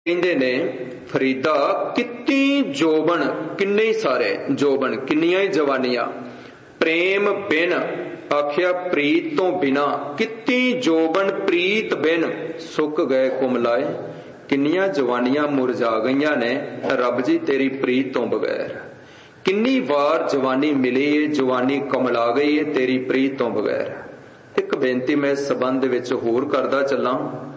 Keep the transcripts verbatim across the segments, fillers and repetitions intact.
ਕਹਿੰਦੇ ਨੇ ਫਰੀਦਾ ਕਿੰਨੀ ਜੋਬਨ, ਕਿੰਨੇ ਹੀ ਸਾਰੇ ਜੋਬਨ, ਕਿੰਨੀਆਂ ਹੀ ਜਵਾਨੀਆਂ, ਪ੍ਰੇਮ ਬਿਨ ਆਖਿਆ ਪ੍ਰੀਤ ਤੋਂ ਬਿਨਾ, ਕਿੰਨੀ ਜੋਬਨ ਪ੍ਰੀਤ ਬਿਨ ਸੁੱਕ ਗਏ ਕੁਮਲਾਏ। ਕਿੰਨੀਆਂ ਜਵਾਨੀਆਂ ਮੁਰਝਾ ਗਈਆਂ ਨੇ ਰੱਬ ਜੀ ਤੇਰੀ ਪ੍ਰੀਤ ਤੋਂ ਬਗੈਰ। ਕਿੰਨੀ ਵਾਰ ਜਵਾਨੀ ਮਿਲੀ ਏ, ਜਵਾਨੀ ਕਮਲਾ ਗਈ ਏ ਤੇਰੀ ਪ੍ਰੀਤ ਤੋਂ ਬਗੈਰ। ਇੱਕ ਬੇਨਤੀ ਮੈਂ ਇਸ ਸੰਬੰਧ ਵਿੱਚ ਹੋਰ ਕਰਦਾ ਚੱਲਾਂ,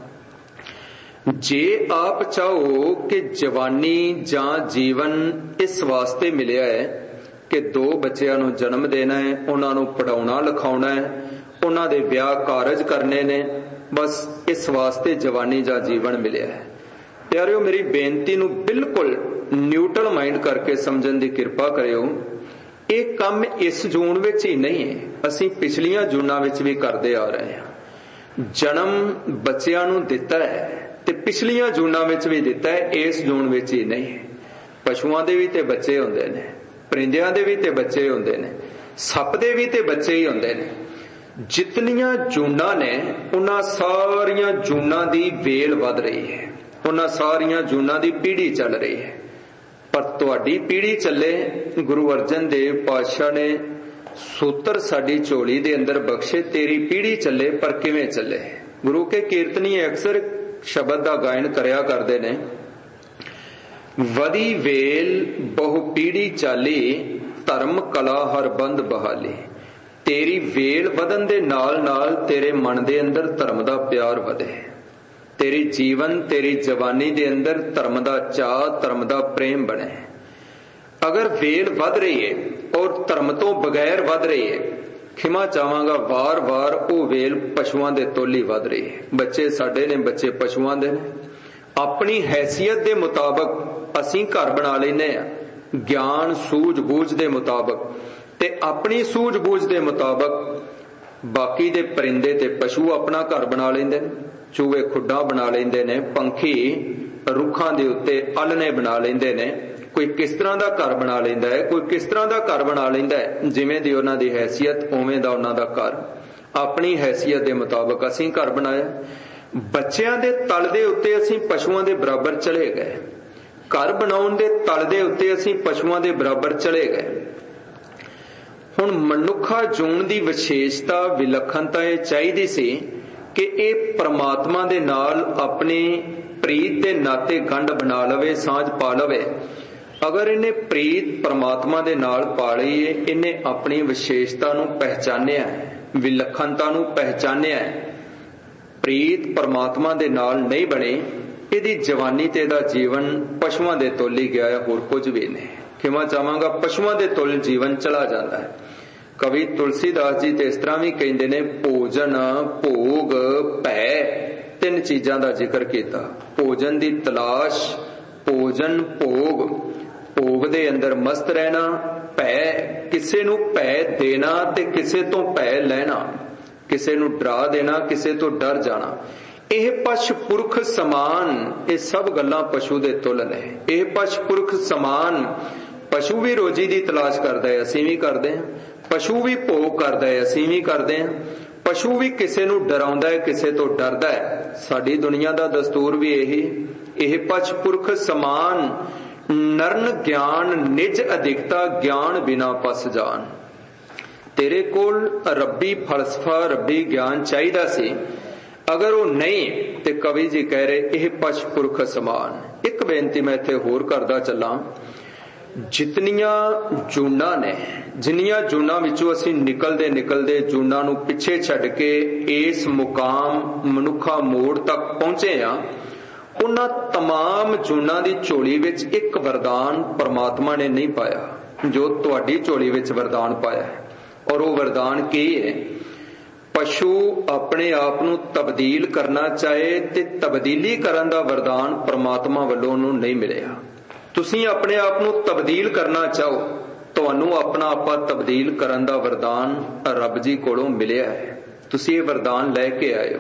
ਜੇ ਆਪ ਚਾਹੋ ਕਿ ਜਵਾਨੀ ਜਾਂ ਜੀਵਨ ਇਸ ਵਾਸਤੇ ਮਿਲਿਆ ਹੈ ਕਿ ਦੋ ਬੱਚਿਆਂ ਨੂੰ ਜਨਮ ਦੇਣਾ ਹੈ, ਉਹਨਾਂ ਨੂੰ ਪੜ੍ਹਾਉਣਾ ਲਿਖਾਉਣਾ ਹੈ, ਉਹਨਾਂ ਦੇ ਵਿਆਹ ਕਾਰਜ ਕਰਨੇ ਨੇ, ਬਸ ਇਸ ਵਾਸਤੇ ਜਵਾਨੀ ਜਾਂ ਜੀਵਨ ਮਿਲਿਆ ਹੈ। ਪਿਆਰਿਓ, ਮੇਰੀ ਬੇਨਤੀ ਨੂੰ ਬਿਲਕੁਲ ਨਿਊਟਰਲ ਮਾਈਂਡ ਕਰਕੇ ਸਮਝਣ ਦੀ ਕਿਰਪਾ ਕਰਿਓ। ਇਹ ਕੰਮ ਇਸ ਜੂਨ ਵਿੱਚ ਹੀ ਨਹੀਂ ਹੈ, ਅਸੀਂ ਪਿਛਲੀਆਂ ਜੂਨਾਂ ਵਿੱਚ ਵੀ ਕਰਦੇ ਆ ਰਹੇ ਹਾਂ। ਜਨਮ ਬੱਚਿਆਂ ਨੂੰ ਦਿੱਤਾ ਹੈ ਤੇ ਪਿਛਲੀਆਂ ਜੂਨਾਂ ਵਿੱਚ ਵੀ ਦਿੱਤਾ ਹੈ, ਇਸ ਜੂਨ ਵਿੱਚ ਹੀ ਨਹੀਂ। ਪਸ਼ੂਆਂ ਦੇ ਵੀ ਤੇ ਬੱਚੇ ਹੁੰਦੇ ਨੇ, ਪਰਿੰਦਿਆਂ ਦੇ ਵੀ ਤੇ ਬੱਚੇ ਹੁੰਦੇ ਨੇ, ਸੱਪ ਦੇ ਵੀ ਤੇ ਬੱਚੇ ਹੀ ਹੁੰਦੇ ਨੇ। ਜਿਤਨੀਆਂ ਜੂਨਾਂ ਨੇ ਉਹਨਾਂ ਸਾਰੀਆਂ ਜੂਨਾਂ ਦੀ ਵੇਲ ਵੱਧ ਰਹੀ ਹੈ, ਉਹਨਾਂ ਸਾਰੀਆਂ ਜੂਨਾਂ ਦੀ ਪੀੜ੍ਹੀ ਚੱਲ ਰਹੀ ਹੈ। ਪਰ ਤੁਹਾਡੀ ਪੀੜ੍ਹੀ ਚੱਲੇ, ਗੁਰੂ ਅਰਜਨ ਦੇਵ ਪਾਤਸ਼ਾਹ ਨੇ ਸੂਤਰ ਸਾਡੀ ਝੋਲੀ ਦੇ ਅੰਦਰ ਬਖਸ਼ੇ, ਤੇਰੀ ਪੀੜ੍ਹੀ ਚੱਲੇ। ਪਰ ਕਿਵੇਂ ਚੱਲੇ? ਗੁਰੂ ਕੇ ਕੀਰਤਨੀ ਅਕਸਰ ਸ਼ਬਦ ਦਾ ਗਾਇਨ ਕਰਿਆ ਕਰਦੇ ਨੇ, ਵਧੀ ਵੇਲ ਬਹੁ ਪੀੜ੍ਹੀ ਚਾਲੀ, ਧਰਮ ਕਲਾ ਹਰ ਬੰਦ ਬਹਾਲੀ। ਤੇਰੀ ਵੇਲ ਵਧਣ ਦੇ ਨਾਲ ਨਾਲ ਤੇਰੇ ਮਨ ਦੇ ਅੰਦਰ ਧਰਮ ਦਾ ਪਿਆਰ ਵਧੇ, ਤੇਰੀ ਜੀਵਨ ਤੇਰੀ ਜਵਾਨੀ ਦੇ ਅੰਦਰ ਧਰਮ ਦਾ ਚਾਅ, ਧਰਮ ਦਾ ਪ੍ਰੇਮ ਬਣੇ। ਅਗਰ ਵੇਲ ਵੱਧ ਰਹੀ ਹੈ ਔਰ ਧਰਮ ਤੋਂ ਬਗੈਰ ਵੱਧ ਰਹੀ ਹੈ, ਖਿਮਾ ਚਾਹਾਂਗਾ ਵਾਰ-ਵਾਰ ਉਹ ਵੇਲ ਪਸ਼ੂਆਂ ਦੇ ਤੋਲੀ ਵੱਧ ਰਹੀ ਹੈ। ਬੱਚੇ ਸਾਡੇ ਨੇ, ਬੱਚੇ ਪਸ਼ੂਆਂ ਦੇ ਨੇ। ਆਪਣੀ ਹੈਸੀਅਤ ਦੇ ਮੁਤਾਬਕ ਅਸੀਂ ਘਰ ਬਣਾ ਲੈਂਦੇ ਹਾਂ, ਗਿਆਨ ਸੂਝ-ਬੂਝ ਦੇ ਮੁਤਾਬਕ, ਤੇ ਆਪਣੀ ਸੂਝ-ਬੂਝ ਦੇ ਮੁਤਾਬਕ ਬਾਕੀ ਦੇ ਪਰਿੰਦੇ ਤੇ ਪਸ਼ੂ ਆਪਣਾ ਘਰ ਬਣਾ ਲੈਂਦੇ ਨੇ। ਚੂਹੇ ਖੁੱਡਾਂ ਬਣਾ ਲੈਂਦੇ ਨੇ, ਪੰਖੀ ਰੁੱਖਾਂ ਦੇ ਉੱਤੇ ਆਲਣੇ ਬਣਾ ਲੈਂਦੇ ਨੇ। ਕੋਈ ਕਿਸ ਤਰ੍ਹਾਂ ਦਾ ਘਰ ਬਣਾ ਲੈਂਦਾ ਹੈ, ਕੋਈ ਕਿਸ ਤਰ੍ਹਾਂ ਦਾ ਘਰ ਬਣਾ ਲੈਂਦਾ ਹੈ। ਜਿਵੇਂ ਦੀ ਉਹਨਾਂ ਦੀ ਹੈਸੀਅਤ ਉਵੇਂ ਦਾ ਉਹਨਾਂ ਦਾ ਘਰ। ਆਪਣੀ ਹੈਸੀਅਤ ਦੇ ਮੁਤਾਬਕ ਅਸੀਂ ਘਰ ਬਣਾਇਆ। ਬੱਚਿਆਂ ਦੇ ਤਲ ਦੇ ਉੱਤੇ ਅਸੀਂ ਪਸ਼ੂਆਂ ਦੇ ਬਰਾਬਰ ਚਲੇ ਗਏ, ਘਰ ਬਣਾਉਣ ਦੇ ਤਲ ਦੇ ਉੱਤੇ ਅਸੀਂ ਪਸ਼ੂਆਂ ਦੇ ਬਰਾਬਰ ਚਲੇ ਗਏ। ਹੁਣ ਮਨੁੱਖਾ ਜੂਨ ਦੀ ਵਿਸ਼ੇਸ਼ਤਾ, ਵਿਲੱਖਣਤਾ ਇਹ ਚਾਹੀਦੀ ਸੀ ਕਿ ਇਹ ਪਰਮਾਤਮਾ ਦੇ ਨਾਲ ਆਪਣੀ ਪ੍ਰੀਤ ਦੇ ਨਾਤੇ ਗੰਢ ਬਣਾ ਲਵੇ, ਸਾਂਝ ਪਾ ਲਵੇ। ਅਗਰ ਇਹਨੇ ਪ੍ਰੀਤ ਪਰਮਾਤਮਾ ਦੇ ਨਾਲ ਪਾ ਲਈ ਹੈ, ਇਹਨੇ ਆਪਣੀ ਵਿਸ਼ੇਸ਼ਤਾ ਨੂੰ ਪਹਿਚਾਨਿਆ, ਵਿਲੱਖਣਤਾ ਨੂੰ ਪਹਿਚਾਨਿਆ। ਪ੍ਰੀਤ ਪਰਮਾਤਮਾ ਦੇ ਨਾਲ ਨਹੀਂ ਬਣੀ, ਇਹਦੀ ਜਵਾਨੀ ਤੇ ਇਹਦਾ ਜੀਵਨ ਪਸ਼ੂਆਂ ਦੇ ਤੋਲੀ ਗਿਆ ਹੈ, ਹੋਰ ਕੁਝ ਵੀ ਨਹੀਂ। ਖਿਮਾ ਚਾਹਾਂਗਾ, ਪਸ਼ੂਆਂ ਦੇ ਤੁਲ ਜੀਵਨ ਚਲਾ ਜਾਂਦਾ ਹੈ। ਕਵੀ ਤੁਲਸੀਦਾਸ ਜੀ ਤੇ ਇਸ ਤਰ੍ਹਾਂ ਵੀ ਕਹਿੰਦੇ ਨੇ, ਭੋਜਨ ਭੋਗ ਭੈ, ਤਿੰਨ ਚੀਜ਼ਾਂ ਦਾ ਜ਼ਿਕਰ ਕੀਤਾ। ਭੋਜਨ ਦੀ ਤਲਾਸ਼, ਭੋਜਨ ਭੋਗ, ਭੋਗ ਦੇ ਅੰਦਰ ਮਸਤ ਰਹਿਣਾ, ਭੈ ਕਿਸੇ ਨੂੰ ਭੈ ਦੇਣਾ ਤੇ ਕਿਸੇ ਤੋਂ ਭੈ ਲੈਣਾ, ਕਿਸੇ ਨੂੰ ਡਰਾ ਦੇਣਾ, ਕਿਸੇ ਤੋਂ ਡਰ ਜਾਣਾ। ਇਹ ਪਸ਼ ਪੁਰਖ ਸਮਾਨ, ਇਹ ਸਭ ਗੱਲਾਂ ਪਸ਼ੂ ਦੇ ਤੁਲ ਨੇ। ਇਹ ਪਸ਼ ਪੁਰਖ ਸਮਾਨ, ਪਸ਼ੂ ਵੀ ਰੋਜੀ ਦੀ ਤਲਾਸ਼ ਕਰਦਾ ਹੈ, ਅਸੀਂ ਵੀ ਕਰਦੇ ਹਾਂ। ਪਸ਼ੂ ਵੀ ਭੋਗ ਕਰਦਾ ਹੈ, ਅਸੀਂ ਵੀ ਕਰਦੇ ਹਾਂ। ਪਸ਼ੂ ਵੀ ਕਿਸੇ ਨੂੰ ਡਰਾਉਂਦਾ ਹੈ, ਕਿਸੇ ਤੋਂ ਡਰਦਾ ਹੈ। ਸਾਡੀ ਦੁਨੀਆ ਦਾ ਦਸਤੂਰ ਵੀ ਇਹੀ। ਇਹ ਪਸ਼ ਪੁਰਖ ਸਮਾਨ, ਨਰਨ ਗਿਆਨ ਨਿਜ ਅਧਿਕਤਾ, ਗਿਆਨ ਬਿਨਾ ਪਸ ਜਾਨ। ਤੇਰੇ ਕੋਲ ਰੱਬੀ ਫਲਸਫਾ, ਰੱਬੀ ਗਿਆਨ ਚਾਹੀਦਾ ਸੀ। ਅਗਰ ਉਹ ਨਹੀਂ ਤੇ ਕਵੀ ਜੀ ਕਹਿ ਰਹੇ ਇਹ ਪਸ਼ ਪੁਰਖ ਸਮਾਨ। ਇੱਕ ਬੇਨਤੀ ਮੈਂ ਇੱਥੇ ਹੋਰ ਕਰਦਾ ਚੱਲਾਂ, ਜਿਤਨੀਆਂ ਜੂਨਾਂ ਨੇ, ਜਿੰਨੀਆਂ ਜੂਨਾਂ ਵਿੱਚੋਂ ਅਸੀਂ ਨਿਕਲਦੇ ਨਿਕਲਦੇ ਜੂਨਾਂ ਨੂੰ ਪਿੱਛੇ ਛੱਡ ਕੇ ਇਸ ਮੁਕਾਮ ਮਨੁੱਖਾ ਮੋੜ ਤੱਕ ਪਹੁੰਚੇ ਆ, ਉਹਨਾਂ ਤਮਾਮ ਜੂਨਾਂ ਦੀ ਝੋਲੀ ਵਿੱਚ ਇੱਕ ਵਰਦਾਨ ਪਰਮਾਤਮਾ ਨੇ ਨਹੀਂ ਪਾਇਆ ਜੋ ਤੁਹਾਡੀ ਝੋਲੀ ਵਿੱਚ ਵਰਦਾਨ ਪਾਇਆ। ਔਰ ਉਹ ਵਰਦਾਨ ਕੀ ਹੈ? ਪਸ਼ੂ ਆਪਣੇ ਆਪ ਨੂੰ ਤਬਦੀਲ ਕਰਨਾ ਚਾਹੇ ਤੇ ਤਬਦੀਲੀ ਕਰਨ ਦਾ ਵਰਦਾਨ ਪਰਮਾਤਮਾ ਵੱਲੋਂ ਉਹਨੂੰ ਨਹੀਂ ਮਿਲਿਆ। ਤੁਸੀਂ ਆਪਣੇ ਆਪ ਨੂੰ ਤਬਦੀਲ ਕਰਨਾ ਚਾਹੋ, ਤੁਹਾਨੂੰ ਆਪਣਾ ਆਪਾ ਤਬਦੀਲ ਕਰਨ ਦਾ ਵਰਦਾਨ ਰੱਬ ਜੀ ਕੋਲੋਂ ਮਿਲਿਆ ਹੈ। ਤੁਸੀਂ ਇਹ ਵਰਦਾਨ ਲੈ ਕੇ ਆਏ ਹੋ।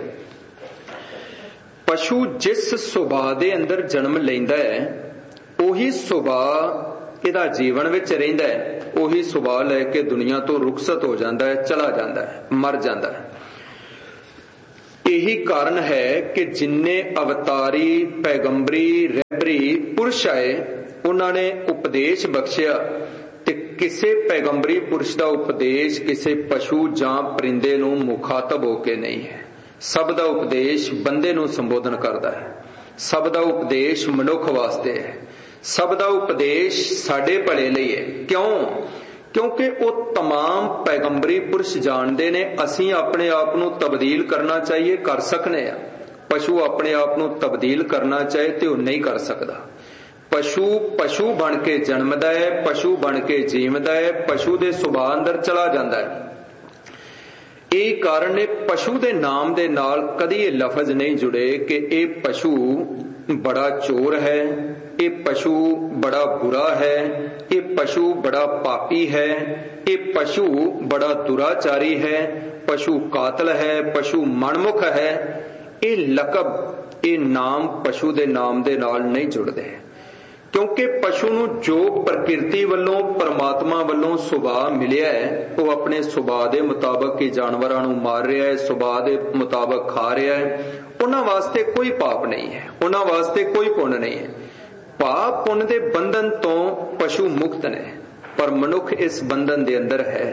ਪਸ਼ੂ ਜਿਸ ਸੁਭਾਅ ਦੇ ਅੰਦਰ ਜਨਮ ਲੈਂਦਾ ਹੈ, ਉਹੀ ਸੁਭਾਅ ਇਹਦਾ ਜੀਵਨ ਵਿੱਚ ਰਹਿੰਦਾ ਹੈ, ਉਹੀ ਸੁਭਾਅ ਲੈ ਕੇ ਦੁਨੀਆ ਤੋਂ ਰੁਖਸਤ ਹੋ ਜਾਂਦਾ ਹੈ, ਚਲਾ ਜਾਂਦਾ ਹੈ, ਮਰ ਜਾਂਦਾ ਹੈ। यही कारण है कि जिन्ने अवतारी पैगंबरी रहबरी पुरुष आए उन्होंने उपदेश बख्शिया ते किसे पैगंबरी पुरुष का उपदेश किसे पशु जां परिंदे नूं मुखातब होके नहीं है। सब दा उपदेश बंदे नूं संबोधन करता है, सब दा उपदेश मनुख वास्ते है, सब दा उपदेश साडे भले लई है। क्यों? क्योंकि वो तमाम पैगंबरी पुरुष जानते ने असी अपने आप नूं तब्दील करना चाहिए, कर सकने आ। पशु अपने आप नूं तब्दील करना चाहे तो वो नहीं कर सकता। पशु पशु बन के जन्मदा है, पशु बन के जीवदा है, पशु दे सुभाअ अंदर चला जाता है। यही कारण ने पशु दे नाम दे नाल कदी ये लफज नहीं जुड़े कि ये पशु बड़ा चोर है, ये पशु बड़ा बुरा है, ये पशु बड़ा पापी है, ये पशु बड़ा दुराचारी है, पशु कातल है, पशु मनमुख है। ये लकब ये नाम पशु दे नाम दे नाल नहीं जुड़ते, क्योंकि पशु नूं जो प्रकृति वालों परमात्मा वालों सुभाअ मिलिया है वो अपने सुभाअ दे मुताबक ही जानवरां नूं मार रहा है, सुभाअ दे मुताबक खा रहा है। उन्हां वास्ते कोई पाप नहीं है, उन्हां वास्ते कोई पुण्य नहीं है। पाप पुण्य दे बंधन तो पशु मुक्त ने, पर मनुख इस बंधन दे अंदर है।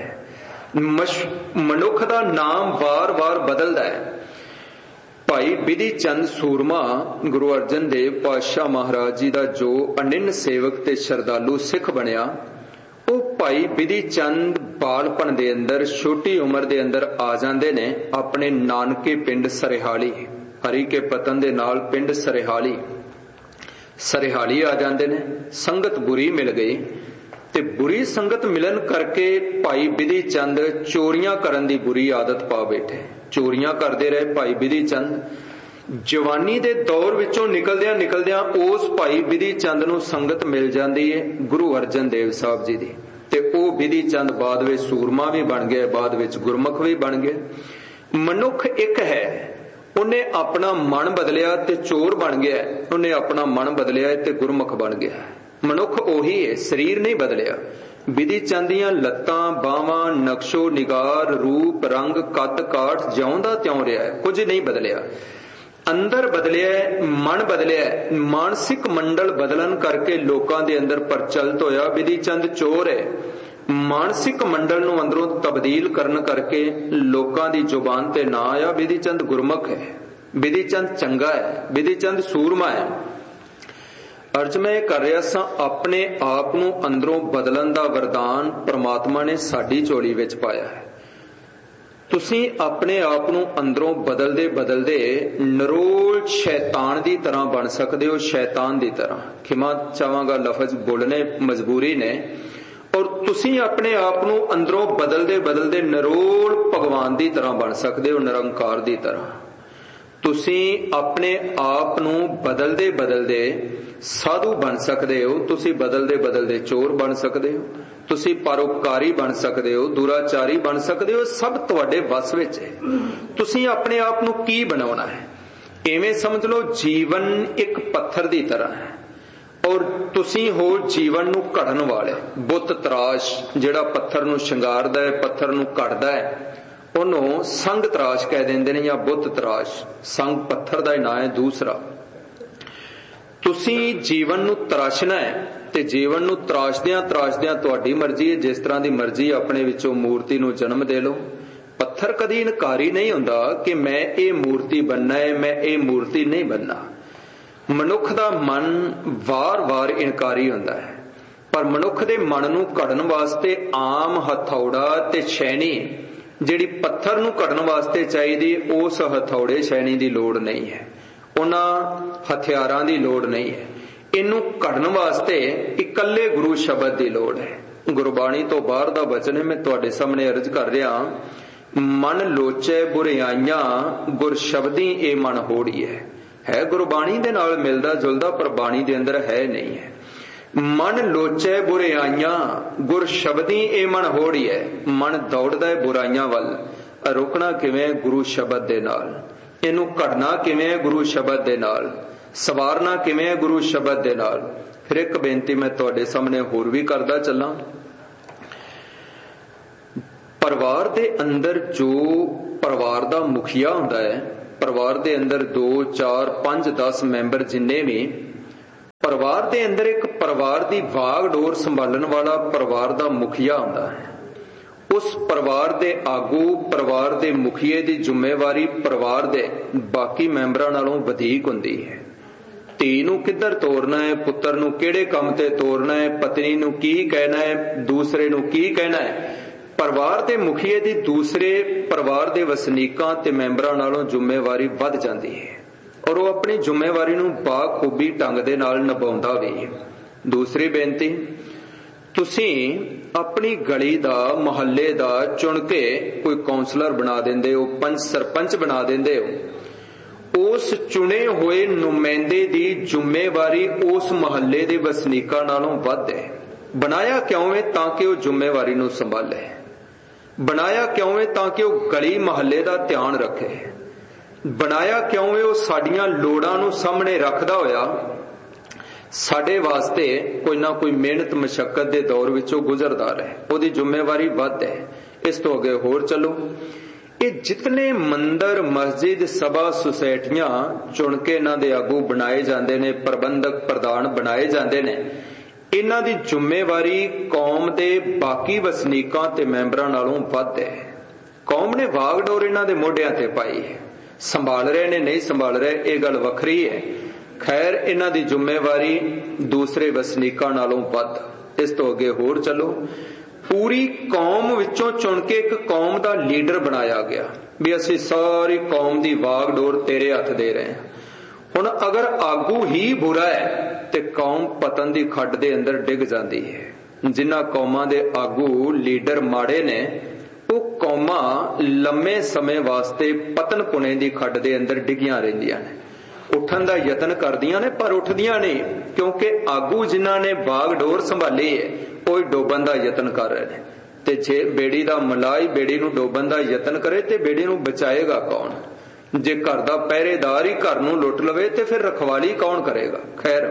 मनुख दा नाम वार वार बदलदा है। भाई बिधि चंद सूरमा गुरु अर्जन देव पातशाह महाराज जी का जो अनिन्न सेवक ते श्रद्धालु सिख बनिया, वो भाई बिधि चंद बालपन दे अंदर छोटी उम्र दे अंदर आ जांदे ने अपने नानके पिंड सरिहाली, हरि के पतन दे नाल पिंड सरिहाली सरिहाली आ जांदे ने। संगत बुरी मिल गई ते बुरी संगत मिलन करके भाई बिधि चंद चोरियां करन दी बुरी आदत पा बैठे। चोरियां करते रहे भाई बिधि चंद। जवानी दे दौर विचों निकलदियां निकलदियां उस भाई बिधि चंद नूं संगत मिल जाती है गुरु अर्जन देव साहब जी दी, ते ओ बिधि चंद बाद विच सूरमा भी बन गया, बाद विच गुरमुख भी बन गया। मनुख एक है, उन्हें अपना मन बदलिया ते चोर बन गया, उन्हें अपना मन बदलिया ते गुरमुख बन गया। मनुख ओही है, शरीर नहीं बदलिया। बिधि चंद दियां लत्तां बावां नक्शो निगार रूप रंग कद काठ जिउंदा त्यों रहा है, कुछ नहीं बदलिया। अंदर बदलिया, मन बदलिया, मानसिक मंडल बदलन करके लोकां दे अंदर प्रचलित होया बिधि चंद चोर है। मानसिक मंडल नूं अंदरों तब्दील करन करके लोकां दी जुबान ते ना आया बिधि चंद गुरमुख है, बिधि चंद चंगा है, बिधि चंद सूरमा है। अर्ज मैं कर रहा सा अपने आप नूं अंदरों बदलन दा वरदान परमात्मा ने साडी झोली विच पाया है। तुसीं अपने आप नूं अंदरों बदलदे बदलदे नरोल शैतान दी तरह बन सकदे हो, शैतान दी तरह। खिमा चाहांगा लफज बोलने मजबूरी ने। और तुसीं अपने आप नूं अंदरों बदलदे बदलदे नरोल भगवान दी तरह बन सकदे हो, निरंकार दी तरह। तुसीं अपने आप नूं बदलदे बदलदे साधु बन सकदे हो, तुसीं बदलदे बदलदे चोर बन सकदे हो, तुसीं परोपकारी बन सकदे हो, दुराचारी बन सकदे हो। सब तुहाडे वस विच है। तुसीं अपने आप नूं की बनाउणा है। इवें समझ लो जीवन एक पत्थर दी तरह है और तुसीं हो जीवन नूं घड़न वाले। बुत तराश जिहड़ा पत्थर नूं शंगारदा है, पत्थर नूं घड़दा है, ਉਹਨੂੰ ਸੰਗ ਤਰਾਸ਼ ਕਹਿ ਦਿੰਦੇ ਨੇ ਜਾਂ ਬੁੱਤ ਤਰਾਸ਼। ਸੰਗ ਪੱਥਰ ਦਾ ਹੀ ਨਾਂ ਹੈ ਦੂਸਰਾ। ਤੁਸੀਂ ਜੀਵਨ ਨੂੰ ਤਰਾਸ਼ਣਾ ਹੈ ਤੇ ਜੀਵਨ ਨੂੰ ਤਰਾਸ਼ਦਿਆਂ ਤਰਾਸ਼ਦਿਆਂ ਤੁਹਾਡੀ ਮਰਜ਼ੀ ਹੈ, ਜਿਸ ਤਰ੍ਹਾਂ ਦੀ ਮਰਜ਼ੀ ਆਪਣੇ ਵਿੱਚੋਂ ਮੂਰਤੀ ਨੂੰ ਜਨਮ ਦੇ ਲਓ। ਪੱਥਰ ਕਦੀ ਇਨਕਾਰੀ ਨਹੀਂ ਹੁੰਦਾ ਕਿ ਮੈਂ ਇਹ ਮੂਰਤੀ ਬਣਨਾ ਹੈ, ਮੈਂ ਇਹ ਮੂਰਤੀ ਨਹੀਂ ਬਣਨਾ। ਮਨੁੱਖ ਦਾ ਮਨ ਵਾਰ-ਵਾਰ ਇਨਕਾਰੀ ਹੁੰਦਾ ਹੈ, ਪਰ ਮਨੁੱਖ ਦੇ ਮਨ ਨੂੰ ਘੜਨ ਵਾਸਤੇ ਆਮ ਹਥੌੜਾ ਤੇ ਛੈਣੀ ਜਿਹੜੀ ਪੱਥਰ ਨੂੰ ਘੜਨ ਵਾਸਤੇ ਚਾਹੀਦੀ, ਉਸ ਹਥੌੜੇ ਛੈਣੀ ਦੀ ਲੋੜ ਨਹੀਂ ਹੈ, ਉਹਨਾਂ ਹਥਿਆਰਾਂ ਦੀ ਲੋੜ ਨਹੀਂ ਹੈ। ਇਹਨੂੰ ਘੜਨ ਵਾਸਤੇ ਇਕੱਲੇ ਗੁਰੂ ਸ਼ਬਦ ਦੀ ਲੋੜ ਹੈ। ਗੁਰਬਾਣੀ ਤੋਂ ਬਾਹਰ ਦਾ ਬਚਨ ਹੈ, ਮੈਂ ਤੁਹਾਡੇ ਸਾਹਮਣੇ ਅਰਜ਼ ਕਰ ਰਿਹਾ। ਮਨ ਲੋਚੈ ਬੁਰਿਆਈਆਂ ਗੁਰ ਸ਼ਬਦੀ ਇਹ ਮਨ ਹੋੜੀਐ। ਹੈ ਗੁਰਬਾਣੀ ਦੇ ਨਾਲ ਮਿਲਦਾ ਜੁਲਦਾ, ਪਰ ਬਾਣੀ ਦੇ ਅੰਦਰ ਹੈ ਨਹੀਂ ਹੈ। मन लोचे बुराइयां गुर शब्दी ए मन होड़ी है। मन दौड़दा है बुराइयां वल, रोकना किवें गुरु शब्द दे नाल, इनू घड़ना किवें गुरु शब्द दे नाल, सवारना किवें गुरु शब्द दे नाल। फिर एक बेनती मैं तुहाडे सामने होर भी करदा चलां। परिवार दे अंदर जो परिवार दा मुखिया हुंदा है, परिवार दे अंदर दो चार पांच दस मैंबर जिन्ने भी परिवार दे अंदर एक परिवार दी वागडोर संभालण वाला परिवार दा मुखिया हुंदा है। उस परिवार दे आगू परिवार दे मुखिए दी जिम्मेवारी परिवार दे बाकी मैंबरां नालों वधीक हुंदी है। धी नूं किधर तोरना है, पुत्तर नूं किहड़े काम ते तोरना है, पत्नी नूं की कहना है, दूसरे नूं की कहना है, परिवार दे मुखिए दी दूसरे परिवार दे वसनीकां ते मैंबरां नालों जिम्मेवारी वध जांदी है और वो अपनी जिम्मेवारी नूं बाखूबी ढंग दे नाल निभाउंदा भी है। दूसरी बेनती, तुसीं अपनी गली दा मुहल्ले दा चुन के कोई काउंसलर बना देंदे हो, पंच सरपंच बना देंदे हो। उस चुने हुए नुमाइंदे दी जिम्मेवारी उस मुहल्ले दे वसनीकां नालों वध है। बनाया क्यों है? ताकि वो जिम्मेवारी नूं संभाले। बनाया क्यों है? ताकि वो गली मुहल्ले दा ध्यान रखे। बनाया क्यों है? वो साडियां लोड़ां नूं सामने रखदा होया साडे वास्ते कोई ना कोई मेहनत मशक्कत दे दौर विचों गुजरदा रहे। ओदी जिम्मेवारी वध है। इस तो अगे होर चलो, ये जितने मंदिर मस्जिद सभा सुसाइटियां चुन के इन्हां दे आगू बनाए जांदे ने, प्रबंधक प्रधान बनाए जांदे ने, इन्हां दी जिम्मेवारी कौम दे बाकी वसनीकां ते मैंबरां नालों वध है। कौम ने वागडोर इन्हां दे मोढियां ते पाई है। संभाल रहे ने नहीं संभाल रहे ये गल वखरी है। खैर इन्हां दी जिम्मेवारी दूसरे वसनीकां नालों वध। इस तो अगे होर चलो, पूरी कौम विचों चुन के एक कौम दा लीडर बनाया गया भी असीं सारी कौम दी वागडोर तेरे हथ दे रहे हैं। हुण अगर आगू ही बुरा है ते कौम पतन दी खड्ड दे अंदर डिग जाती है। जिन्हां कौमां दे आगू लीडर माड़े ने वो कौमां लंबे समय वास्ते पतन पुणे दी खड्ड दे अंदर डिगियां रहिंदियां ने। उठन दा यतन करदियां ने पर उठदियां नहीं, क्योंकि आगू जिन्हां ने बागडोर संभाली है वो डोबन दा यतन कर रहे हैं। ते जे बेड़ी दा मलाई बेड़ी नूं डोबन दा यतन करे ते बेड़ी नूं बचाएगा कौन? जे घर दा पहरेदार ही घर नूं लुट लवे ते फिर रखवाली कौन करेगा? खैर,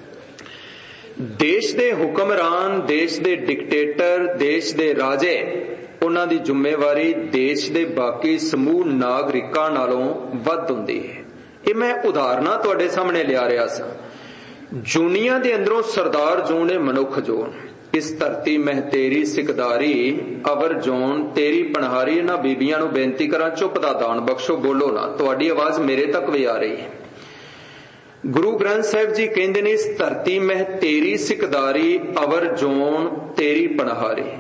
देश दे हुक्मरान, देश दे डिक्टेटर, देश दे राजे, उन्हां दी जिम्मेवारी देश दे बाकी समूह नागरिकां नालों वध हुंदी है। ये मैं उदाहरणां तुहाडे सामने लिया रहा सा। जुनिया दे अंदरों सरदार जोन है मनुख जोन। इस धरती मह तेरी सिकदारी अवर जोन तेरी पनहारी। इन्हां बीबियां नूं बेनती करां चुप दा दान बख्शो, बोलो ना, तुहाडी आवाज मेरे तक भी आ रही है। गुरु ग्रंथ साहिब जी कहंदे ने, इस धरती मह तेरी सिकदारी अवर जोन तेरी पनहारी।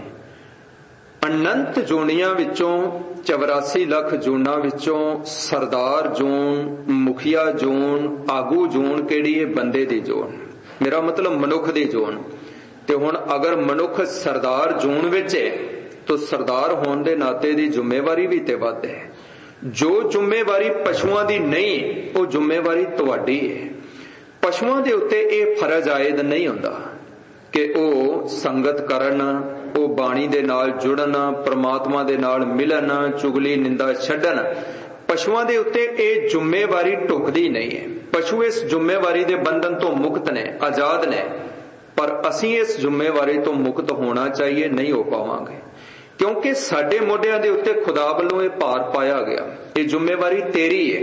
अनंत जोनियां विचों चौरासी लख जोना विचों सरदार जोन, मुखिया जोन, आगू जोन केड़ी है? बंदे दी जोन, मेरा मतलब मनुख दी जोन। ते हुण अगर मनुख सरदार जोन विच है तो सरदार होने दे नाते दी जिम्मेवारी भी ते वध है। जो जिम्मेवारी पशुआं दी नहीं वो जिम्मेवारी तुहाडी है। पशुआं दे उत्ते ये फर्ज आयद नहीं हुंदा कि वो संगत करन, वो बाणी दे नाल जुड़न, परमात्मा दे नाल मिलन, चुगली निंदा छड्डन। पशुआं दे उत्ते ये जिम्मेवारी टुकदी नहीं है। पशु इस जिम्मेवारी दे बंधन तो मुक्त ने, आजाद ने, पर असीं इस जिम्मेवारी तो मुक्त होना चाहिए, नहीं हो पावांगे, क्योंकि साडे मोढियां दे उत्ते खुदा वल्लों ये भार पाया गया। ये जिम्मेवारी तेरी है।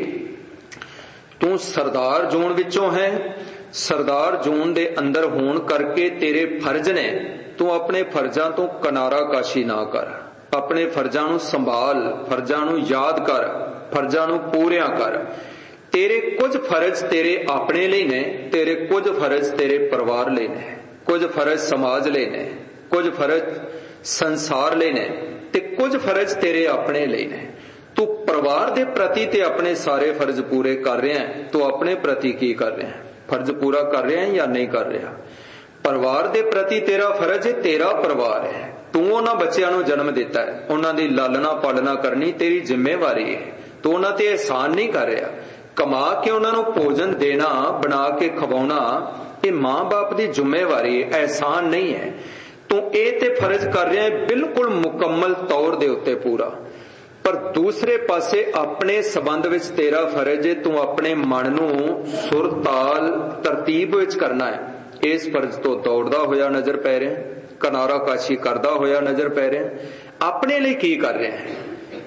तू सरदार जोन विचों है, सरदार जोन दे अंदर होण करके तेरे फर्ज ने। तू अपने फर्जां तो किनारा काशी ना कर, अपने फर्जां नूं संभाल, फर्जां नूं याद कर, फर्जां नूं पूरियां कर। तेरे कुछ फर्ज तेरे अपने लिए ने, तेरे कुछ फर्ज तेरे परिवार लिए ने, कुछ फर्ज समाज लिए ने, कुछ फर्ज संसार लिए ने, ते कुछ फर्ज तेरे अपने लिए ने। तू परिवार दे प्रति ते अपने सारे फर्ज पूरे कर रहे हैं, तो अपने प्रति की कर रहे हैं? फर्ज पूरा कर रहे हैं या नहीं कर रहा? परिवार दे प्रति तेरा फर्ज है, तेरा परिवार है। तू उन्हां बच्चियां नूं जन्म दिता है, उन्हां दी लालना पालना करनी तेरी जिम्मेवारी है। तू उन्हां ते एहसान नहीं कर रहा। कमा के उन्हां नूं भोजन देना, बना के खवाउणा, ये मां बाप दी जिम्मेवारी है, एहसान नहीं है। तू ये ते फर्ज कर रहा है बिल्कुल मुकम्मल तौर दे उत्ते पूरा, पर दूसरे पासे अपने संबंध विच तेरा फर्ज है, तू अपने मन नूं सुर ताल तरतीब विच करना है। इस फर्ज तो दौड़दा होया नजर पै रहे, किनारा काशी करदा होया नजर पै रहे। अपने लिए की कर रहे हैं?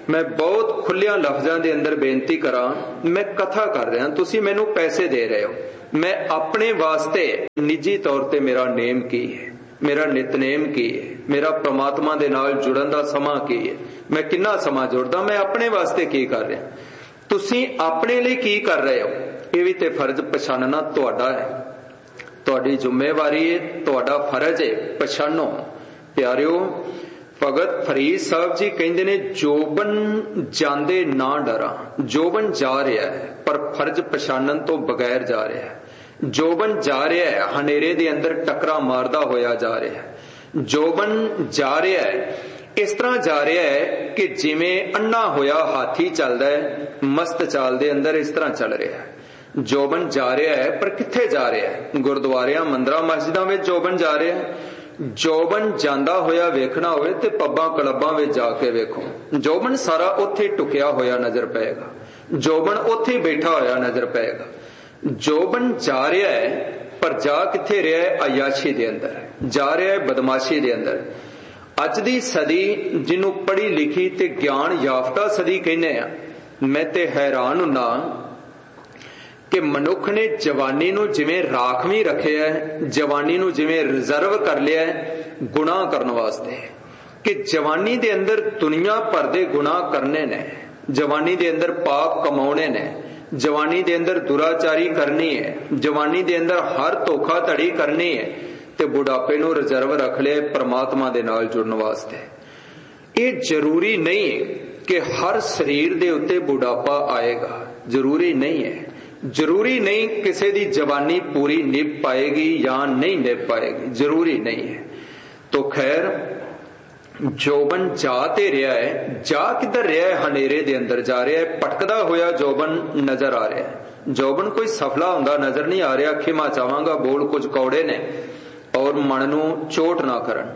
मैं बहुत खुलिया लफ्जां दे अंदर बेनती करा, मैं कथा कर रहा, तुसी मैनू पैसे दे रहे हो, मैं अपने वास्ते निजी तौर ते मेरा नेम की है, मेरा नितनेम की है, मेरा परमात्मा दे नाल जुड़न दा समा की है, मैं किन्ना समा जुड़दा, मैं अपने वास्ते की कर रहा, तुसी अपने लिए की कर रहे हो, ये भी ते फर्ज पछानना तुहाडा है, तुहाडी जिम्मेवारी है, तुहाडा फर्ज है, पछानो। प्यारिओ, भगत फरीद साहब जी कहते ने, जोबन जांदे ना डरा, जोबन जा रहा है पर फर्ज पछानन तो बगैर जा रहा है। जोबन जा रहा है हनेरे दे अंदर टकरा मारदा होया जा रहा है। जोबन जा रहा है इस तरह जा रहा है कि जिवें अन्ना होया हाथी चलदा है, मस्त चाल दे अंदर इस तरह चल रहा है। जोबन जा रहा है पर कित्थे जा रहा है? गुरुद्वारियां मंदिरां मस्जिदां विच जोबन जा रहा है। जोबन जांदा होया वेखना होवे ते पब्बां क्लब्बां विच जाके वेखो, जोबन सारा उत्थे टुकिया होया नजर पेगा, जोबन उत्थे बैठा होया नजर पेगा। जोबन जा रहा है पर जा कित्थे रहा है? अयाशी दे अंदर जा रहा है, बदमाशी दे अंदर। अज दी सदी जिन्हों पढ़ी लिखी ते ज्ञान याफ्ता सदी कहने आ, मैं ते हैरान हुन्ना कि मनुख ने जवानी नूं जिवें राखवी रखिया है, जवानी नूं जिवें रिजर्व कर लिया है गुनाह करने वास्ते, कि जवानी दे अंदर दुनिया भर दे गुनाह करने ने, जवानी दे अंदर पाप कमाने ने, जवानी दे अंदर दुराचारी करनी है, जवानी दे अंदर हर धोखाधड़ी करनी है, ते बुढ़ापे नूं रिजर्व रख लिया परमात्मा दे नाल जुड़न वास्ते। ये जरूरी नहीं कि हर शरीर दे उत्ते बुढ़ापा आएगा, जरूरी नहीं है। जरूरी नहीं किसी दी जवानी पूरी निभ पाएगी या नहीं निभ पाएगी, जरूरी नहीं है। तो खैर जोबन जा ते रहा है, जा किधर रहा है? हनेरे दे अंदर जा रहा है, भटकदा होया जोबन नजर आ रहा है। जोबन कोई सफला हुंदा नजर नहीं आ रहा। खिमा चाहांगा बोल कुछ कौड़े ने और मन नूं चोट ना करन।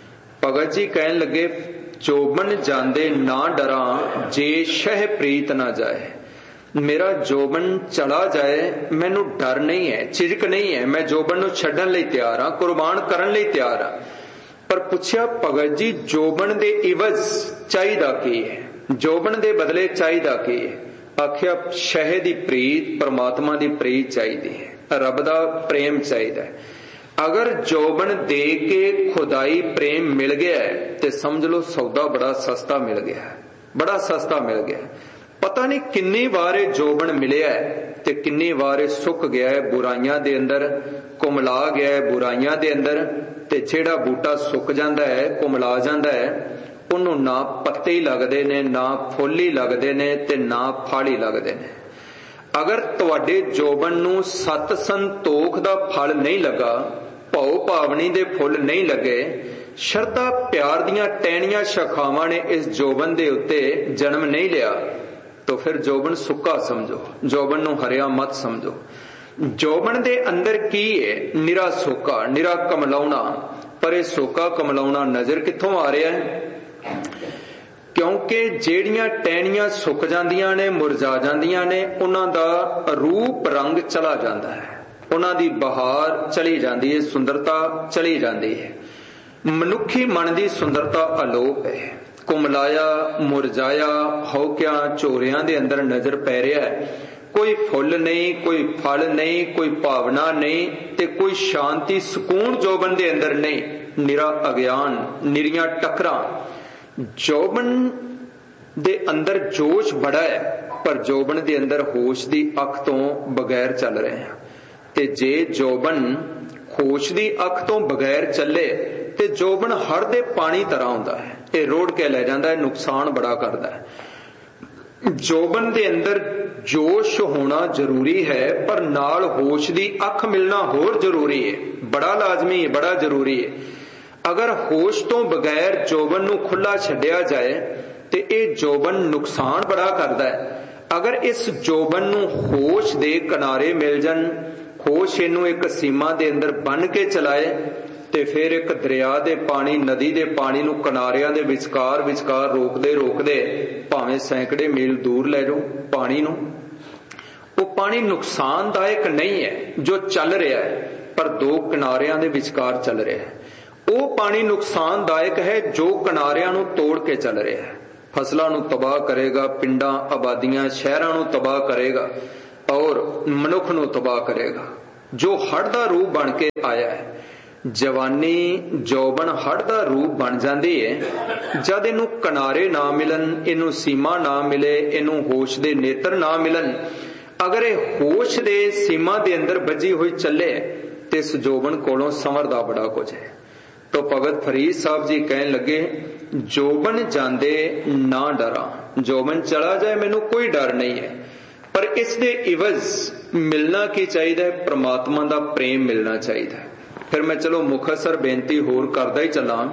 भगत जी कहन लगे, जोबन जांदे ना डरा जे शह प्रीत ना जाए। मेरा जोबन चला जाए मैनू डर नहीं है, झिझक नहीं है, मैं जोबन नूं छड्डण लई तैयार हां, कुर्बान करन लई तैयार हां। पर पुछया भगत जी जोबन दे इवज चाहीदा की है? जोबन दे बदले चाहीदा की है? आखिया शह दी प्रीत, परमात्मा दी प्रीत चाहिदी है, रब दा प्रेम चाहिदा है। अगर जोबन दे के खुदाई प्रेम मिल गया है ते समझ लो सौदा बड़ा सस्ता मिल गया है, बड़ा सस्ता मिल गया। पता नहीं किन्नी वार जोबन मिलिया है ते किन्नी वार सुक गया है, बुराइयां दे अंदर कुमला गया है, बुराइयां दे अंदर। ते जेड़ा बूटा सुक जांदा है, कुमला जांदा है, उन्हों ना पत्ते ही लगदे ने, ना फुल ही लगदे ने ते ना फल ही लगदे ने। अगर तुहाडे जोबन नूं सत संतोख दा फल नहीं लगा, भौ भावनी दे फुल नहीं लगे, शरधा प्यार दियां टहनियां शाखावां ने इस जोबन दे उत्ते जन्म नहीं लिया, तो फिर जोबन सुक्का समझो, जोबन नूं हरिया मत समझो। जोबन दे अंदर की है? निरा सोका, निरा कमलाउना। पर यह सोका कमलाउना नजर कित्थों आ रहा है? क्योंकि जेड़ियां टहनियां सुक जांदियां ने, मुरझा जांदियां ने, उन्हां दा रूप रंग चला जांदा है, उन्हां दी बहार चली जांदी है, सुंदरता चली जांदी है। मनुखी मन दी सुंदरता अलोप है। कुमलाया मुरझाया हौकिया झोरियां दे अंदर नजर पै रहा है, कोई फुल नहीं, कोई फल नहीं, कोई भावना नहीं, ते कोई शांति सुकून जोबन दे अंदर नहीं, निरा अज्ञान, निरियां टकरां। जोबन दे अंदर जोश बड़ा है पर जोबन दे अंदर होश दी अख तो बगैर चल रहे हैं। ते जे जोबन होश दी अख तो बगैर चले ते जोबन हड़ दे पानी तरह हुंदा है, ये रोड़ के ले जाता है, नुकसान बड़ा करता है। जोबन दे अंदर जोश होना जरूरी है पर नाल होश दी अख मिलना होर जरूरी है, बड़ा लाजमी है, बड़ा जरूरी है। अगर होश तो बगैर जोबन नूं खुला छड्डिया जाए ते ये जोबन नुकसान बड़ा करता है। अगर इस जोबन नूं होश दे किनारे मिल जान, होश इनू एक सीमा दे अंदर बन के चलाए ते फिर एक दरिया दे पानी, नदी दे पानी नूं किनारियां दे विचकार विचकार रोकदे रोकदे भावें सैकड़े मील दूर ले जाओ पानी नूं, वो पानी नुकसानदायक नहीं है जो चल रहा है, पर दो किनारियां दे विचकार चल रहा है। वो पानी नुकसानदायक है जो किनारियां नूं तोड़ के चल रहा है। ਫਸਲਾਂ ਨੂੰ ਤਬਾਹ ਕਰੇਗਾ, ਪਿੰਡਾਂ ਆਬਾਦੀਆਂ ਸ਼ਹਿਰਾਂ ਨੂੰ ਤਬਾਹ ਕਰੇਗਾ ਔਰ ਮਨੁੱਖ ਨੂੰ ਤਬਾਹ ਕਰੇਗਾ। ਜੋ ਹੜ੍ਹ ਦਾ ਰੂਪ ਬਣ ਕੇ ਆਇਆ ਹੈ, ਜਵਾਨੀ ਜੌਬਨ ਹੜ੍ਹ ਦਾ ਰੂਪ ਬਣ ਜਾਂਦੀ ਹੈ ਜਦ ਇਹਨੂੰ ਕਿਨਾਰੇ ਨਾ ਮਿਲਣ, ਇਹਨੂੰ ਸੀਮਾ ਨਾ ਮਿਲੇ, ਇਹਨੂੰ ਹੋਸ਼ ਦੇ ਨੇਤਰ ਨਾ ਮਿਲਣ। ਅਗਰ ਇਹ ਹੋਸ਼ ਦੇ ਸੀਮਾ ਦੇ ਅੰਦਰ ਵੱਜੀ ਹੋਈ ਚੱਲੇ ਤੇ ਇਸ ਜੋਬਨ ਕੋਲੋਂ ਸੰਵਰਦਾ ਬੜਾ ਕੁਝ ਹੈ। ਤੋ ਭਗਤ ਫਰੀਦ ਸਾਹਿਬ ਜੀ ਕਹਿਣ ਲੱਗੇ, ਜੋਬਨ ਜਾਂਦੇ ਨਾ ਡਰਾਂ, ਜੋਬਨ ਚਲਾ ਜਾਏ ਮੈਨੂੰ ਕੋਈ ਡਰ ਨਹੀਂ ਹੈ, ਪਰ ਇਸ ਦੇ ਇਵਜ਼ ਮਿਲਣਾ ਕੀ ਚਾਹੀਦਾ ਹੈ? ਪ੍ਰਮਾਤਮਾ ਦਾ ਪ੍ਰੇਮ ਮਿਲਣਾ ਚਾਹੀਦਾ ਹੈ। ਫਿਰ ਮੈਂ ਚਲੋ ਮੁਖਤਸਰ ਬੇਨਤੀ ਹੋਰ ਕਰਦਾ ਹੀ ਚੱਲਾਂ।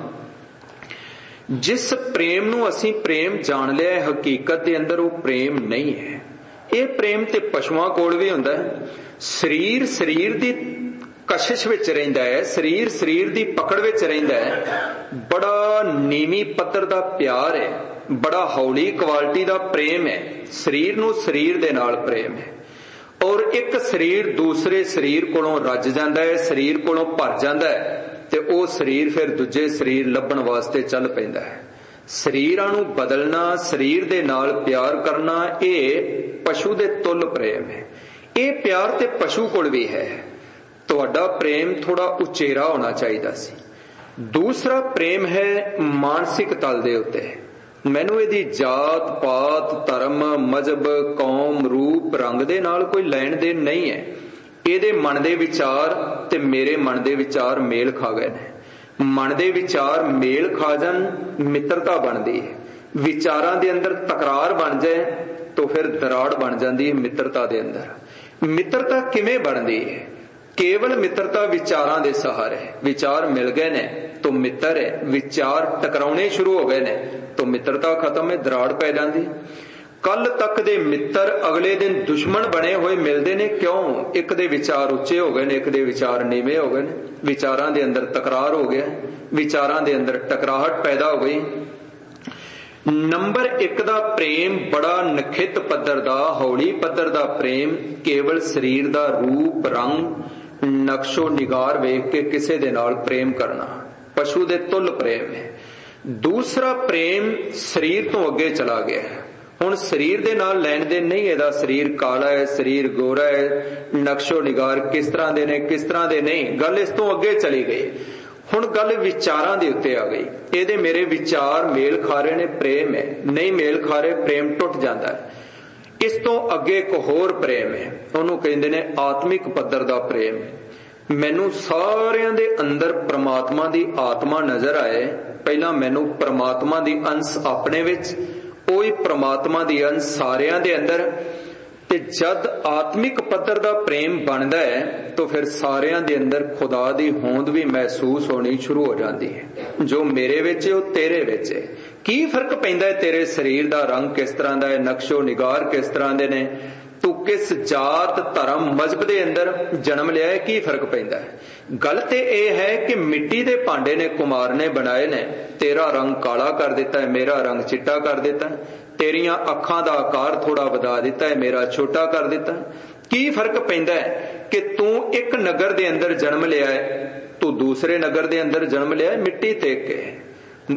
ਜਿਸ ਪ੍ਰੇਮ ਨੂੰ ਅਸੀਂ ਪ੍ਰੇਮ ਜਾਣ ਲਿਆ ਹੈ, ਹਕੀਕਤ ਦੇ ਅੰਦਰ ਉਹ ਪ੍ਰੇਮ ਨਹੀਂ ਹੈ। ਇਹ ਪ੍ਰੇਮ ਤੇ ਪਸ਼ੂਆਂ ਕੋਲ ਵੀ ਹੁੰਦਾ ਹੈ। ਸਰੀਰ ਸਰੀਰ ਦੀ ਕਸ਼ਿਸ਼ ਵਿੱਚ ਰਹਿੰਦਾ ਹੈ, ਸਰੀਰ ਸਰੀਰ ਦੀ ਪਕੜ ਵਿੱਚ ਰਹਿੰਦਾ ਹੈ। ਬੜਾ ਨੀਵੀਂ ਪੱਧਰ ਦਾ ਪਿਆਰ ਹੈ, ਬੜਾ ਹੌਲੀ ਕੁਆਲਿਟੀ ਦਾ ਪ੍ਰੇਮ ਹੈ। ਸਰੀਰ ਨੂੰ ਸਰੀਰ ਦੇ ਨਾਲ ਪ੍ਰੇਮ ਹੈ ਔਰ ਇੱਕ ਸਰੀਰ ਦੂਸਰੇ ਸਰੀਰ ਕੋਲੋਂ ਰੱਜ ਜਾਂਦਾ ਹੈ, ਸਰੀਰ ਕੋਲੋਂ ਭਰ ਜਾਂਦਾ ਹੈ ਤੇ ਉਹ ਸਰੀਰ ਫਿਰ ਦੂਜੇ ਸਰੀਰ ਲੱਭਣ ਵਾਸਤੇ ਚੱਲ ਪੈਂਦਾ ਹੈ। ਸਰੀਰਾਂ ਨੂੰ ਬਦਲਣਾ, ਸਰੀਰ ਦੇ ਨਾਲ ਪਿਆਰ ਕਰਨਾ, ਇਹ ਪਸ਼ੂ ਦੇ ਤੁੱਲ ਪ੍ਰੇਮ ਹੈ। ਇਹ ਪਿਆਰ ਤੇ ਪਸ਼ੂ ਕੋਲ ਵੀ ਹੈ। ਤੁਹਾਡਾ ਪ੍ਰੇਮ ਥੋੜਾ ਉਚੇਰਾ ਹੋਣਾ ਚਾਹੀਦਾ ਸੀ। ਦੂਸਰਾ ਪ੍ਰੇਮ ਹੈ ਮਾਨਸਿਕ ਤਲ ਦੇ ਉੱਤੇ। ਮੈਨੂੰ ਇਹਦੀ ਜਾਤ ਪਾਤ ਧਰਮ ਮਜ਼ਹਬ ਕੌਮ ਰੂਪ ਰੰਗ ਦੇ ਨਾਲ ਕੋਈ ਲੈਣ ਦੇਣ ਨਹੀਂ ਹੈ। ਇਹਦੇ ਮਨ ਦੇ ਵਿਚਾਰ ਤੇ ਮੇਰੇ ਮਨ ਦੇ ਵਿਚਾਰ ਮੇਲ ਖਾ ਗਏ ਨੇ। ਮਨ ਦੇ ਵਿਚਾਰ ਮੇਲ ਖਾ ਜਾਣ ਮਿੱਤਰਤਾ ਬਣਦੀ ਹੈ। ਵਿਚਾਰਾਂ ਦੇ ਅੰਦਰ ਤਕਰਾਰ ਬਣ ਜਾਏ ਤਾਂ ਫਿਰ ਦਰਾੜ ਬਣ ਜਾਂਦੀ ਹੈ ਮਿੱਤਰਤਾ ਦੇ ਅੰਦਰ। ਮਿੱਤਰਤਾ ਕਿਵੇਂ ਬਣਦੀ ਹੈ? ਕੇਵਲ ਮਿੱਤਰਤਾ ਵਿਚਾਰਾਂ ਦੇ ਸਹਾਰੇ। ਵਿਚਾਰ ਮਿਲ ਗਏ ਨੇ ਤਾਂ ਮਿੱਤਰ ਹੈ, ਵਿਚਾਰ ਟਕਰਾਉਣੇ ਸ਼ੁਰੂ ਹੋ ਗਏ ਨੇ ਤਾਂ ਮਿੱਤਰਤਾ ਖਤਮ ਹੈ, ਦਰਾੜ ਪੈ ਜਾਂਦੀ। ਕੱਲ ਤੱਕ ਦੇ ਮਿੱਤਰ ਅਗਲੇ ਦਿਨ ਦੁਸ਼ਮਣ ਬਣੇ ਹੋਏ ਮਿਲਦੇ ਨੇ। ਕਿਉਂ? ਇੱਕ ਦੇ ਵਿਚਾਰ ਉੱਚੇ ਹੋ ਗਏ ਨੇ, ਇੱਕ ਦੇ ਵਿਚਾਰ ਨੀਵੇਂ ਹੋ ਗਏ ਨੇ। ਵਿਚਾਰਾਂ ਦੇ ਅੰਦਰ ਤਕਰਾਰ ਹੋ ਗਿਆ, ਵਿਚਾਰਾਂ ਦੇ ਅੰਦਰ ਟਕਰਾਹਟ ਪੈਦਾ ਹੋ ਗਈ। ਨੰਬਰ ਇੱਕ ਦਾ ਪ੍ਰੇਮ ਬੜਾ ਨਖਿੱਤ ਪੱਧਰ ਦਾ, ਹੌਲੀ ਪੱਧਰ ਦਾ ਪ੍ਰੇਮ, ਕੇਵਲ ਸਰੀਰ ਦਾ ਰੂਪ ਰੰਗ ਨਕਸ਼ੋ ਨਿਗਾਰ ਵੇਖ ਕੇ ਕਿਸੇ ਦੇ ਨਾਲ ਪ੍ਰੇਮ ਕਰਨਾ, ਪਸ਼ੂ ਦੇ ਤੁੱਲ ਪ੍ਰੇਮ ਹੈ। ਦੂਸਰਾ ਪ੍ਰੇਮ ਸਰੀਰ ਤੋਂ ਅੱਗੇ ਚਲਾ ਗਿਆ। ਹੁਣ ਸਰੀਰ ਦੇ ਨਾਲ ਲੈਣ ਦੇਣ ਨਹੀਂ। ਇਹਦਾ ਸਰੀਰ ਕਾਲਾ ਹੈ, ਸਰੀਰ ਗੋਰਾ ਹੈ, ਨਕਸ਼ੋ ਨਿਗਾਰ ਕਿਸ ਤਰ੍ਹਾਂ ਦੇ ਨੇ ਕਿਸ ਤਰ੍ਹਾਂ ਦੇ ਨਹੀਂ, ਗੱਲ ਇਸ ਤੋਂ ਅੱਗੇ ਚਲੀ ਗਈ। ਹੁਣ ਗੱਲ ਵਿਚਾਰਾਂ ਦੇ ਉੱਤੇ ਆ ਗਈ। ਇਹਦੇ ਮੇਰੇ ਵਿਚਾਰ ਮੇਲ ਖਾ ਰਹੇ ਨੇ, ਪ੍ਰੇਮ ਹੈ। ਨਹੀਂ ਮੇਲ ਖਾ ਰਹੇ, ਪ੍ਰੇਮ ਟੁੱਟ ਜਾਂਦਾ ਹੈ। ਇਸ ਤੋਂ ਅੱਗੇ ਇੱਕ ਹੋਰ ਪ੍ਰੇਮ ਹੈ, ਉਹਨੂੰ ਕਹਿੰਦੇ ਨੇ ਆਤਮਿਕ ਪੱਧਰ ਦਾ ਪ੍ਰੇਮ। ਮੈਨੂੰ ਸਾਰਿਆਂ ਦੇ ਅੰਦਰ ਪ੍ਰਮਾਤਮਾ ਦੀ ਆਤਮਾ ਨਜ਼ਰ ਆਏ। ਪਹਿਲਾਂ ਮੈਨੂੰ ਪ੍ਰਮਾਤਮਾ ਦੀ ਅੰਸ਼ ਆਪਣੇ ਵਿੱਚ, ਉਹੀ ਪ੍ਰਮਾਤਮਾ ਦੀ ਅੰਸ਼ ਸਾਰਿਆਂ ਦੇ ਅੰਦਰ। ਤੇ ਜਦ ਆਤਮਿਕ ਪੱਧਰ ਦਾ ਪ੍ਰੇਮ ਬਣਦਾ ਹੈ ਤਾਂ ਫਿਰ ਸਾਰਿਆਂ ਦੇ ਅੰਦਰ ਖੁਦਾ ਦੀ ਹੋਂਦ ਵੀ ਮਹਿਸੂਸ ਹੋਣੀ ਸ਼ੁਰੂ ਹੋ ਜਾਂਦੀ ਹੈ। ਜੋ ਮੇਰੇ ਵਿੱਚ ਹੈ ਉਹ ਤੇਰੇ ਵਿੱਚ ਹੈ। ਕੀ ਫਰਕ ਪੈਂਦਾ ਹੈ? ਤੇਰੇ ਸਰੀਰ ਦਾ ਰੰਗ ਕਿਸ ਤਰ੍ਹਾਂ ਦਾ ਹੈ, ਨਕਸ਼ੋ ਨਿਗਾਰ ਕਿਸ ਤਰ੍ਹਾਂ ਦੇ ਨੇ, ਤੂੰ ਕਿਸ ਜਾਤ ਧਰਮ ਮਜ਼ਹਬ ਦੇ ਅੰਦਰ ਜਨਮ ਲਿਆ ਹੈ, ਕੀ ਫਰਕ ਪੈਂਦਾ ਹੈ? ਗੱਲ ਤੇ ਇਹ ਹੈ ਕਿ ਮਿੱਟੀ ਦੇ ਭਾਂਡੇ ਨੇ ਕੁਮਾਰ ਨੇ ਬਣਾਏ ਨੇ। ਤੇਰਾ ਰੰਗ ਕਾਲਾ ਕਰ ਦਿੱਤਾ ਹੈ, ਮੇਰਾ ਰੰਗ ਚਿੱਟਾ ਕਰ ਦਿੱਤਾ ਹੈ। ਤੇਰੀਆਂ ਅੱਖਾਂ ਦਾ ਆਕਾਰ ਥੋੜਾ ਵਧਾ ਦਿੱਤਾ ਹੈ, ਮੇਰਾ ਛੋਟਾ ਕਰ ਦਿੱਤਾ। ਕੀ ਫਰਕ ਪੈਂਦਾ ਹੈ ਕਿ ਤੂੰ ਇੱਕ ਨਗਰ ਦੇ ਅੰਦਰ ਜਨਮ ਲਿਆ ਹੈ, ਤੂੰ ਦੂਸਰੇ ਨਗਰ ਦੇ ਅੰਦਰ ਜਨਮ ਲਿਆ ਹੈ ਮਿੱਟੀ ਤੇ ਕੇ।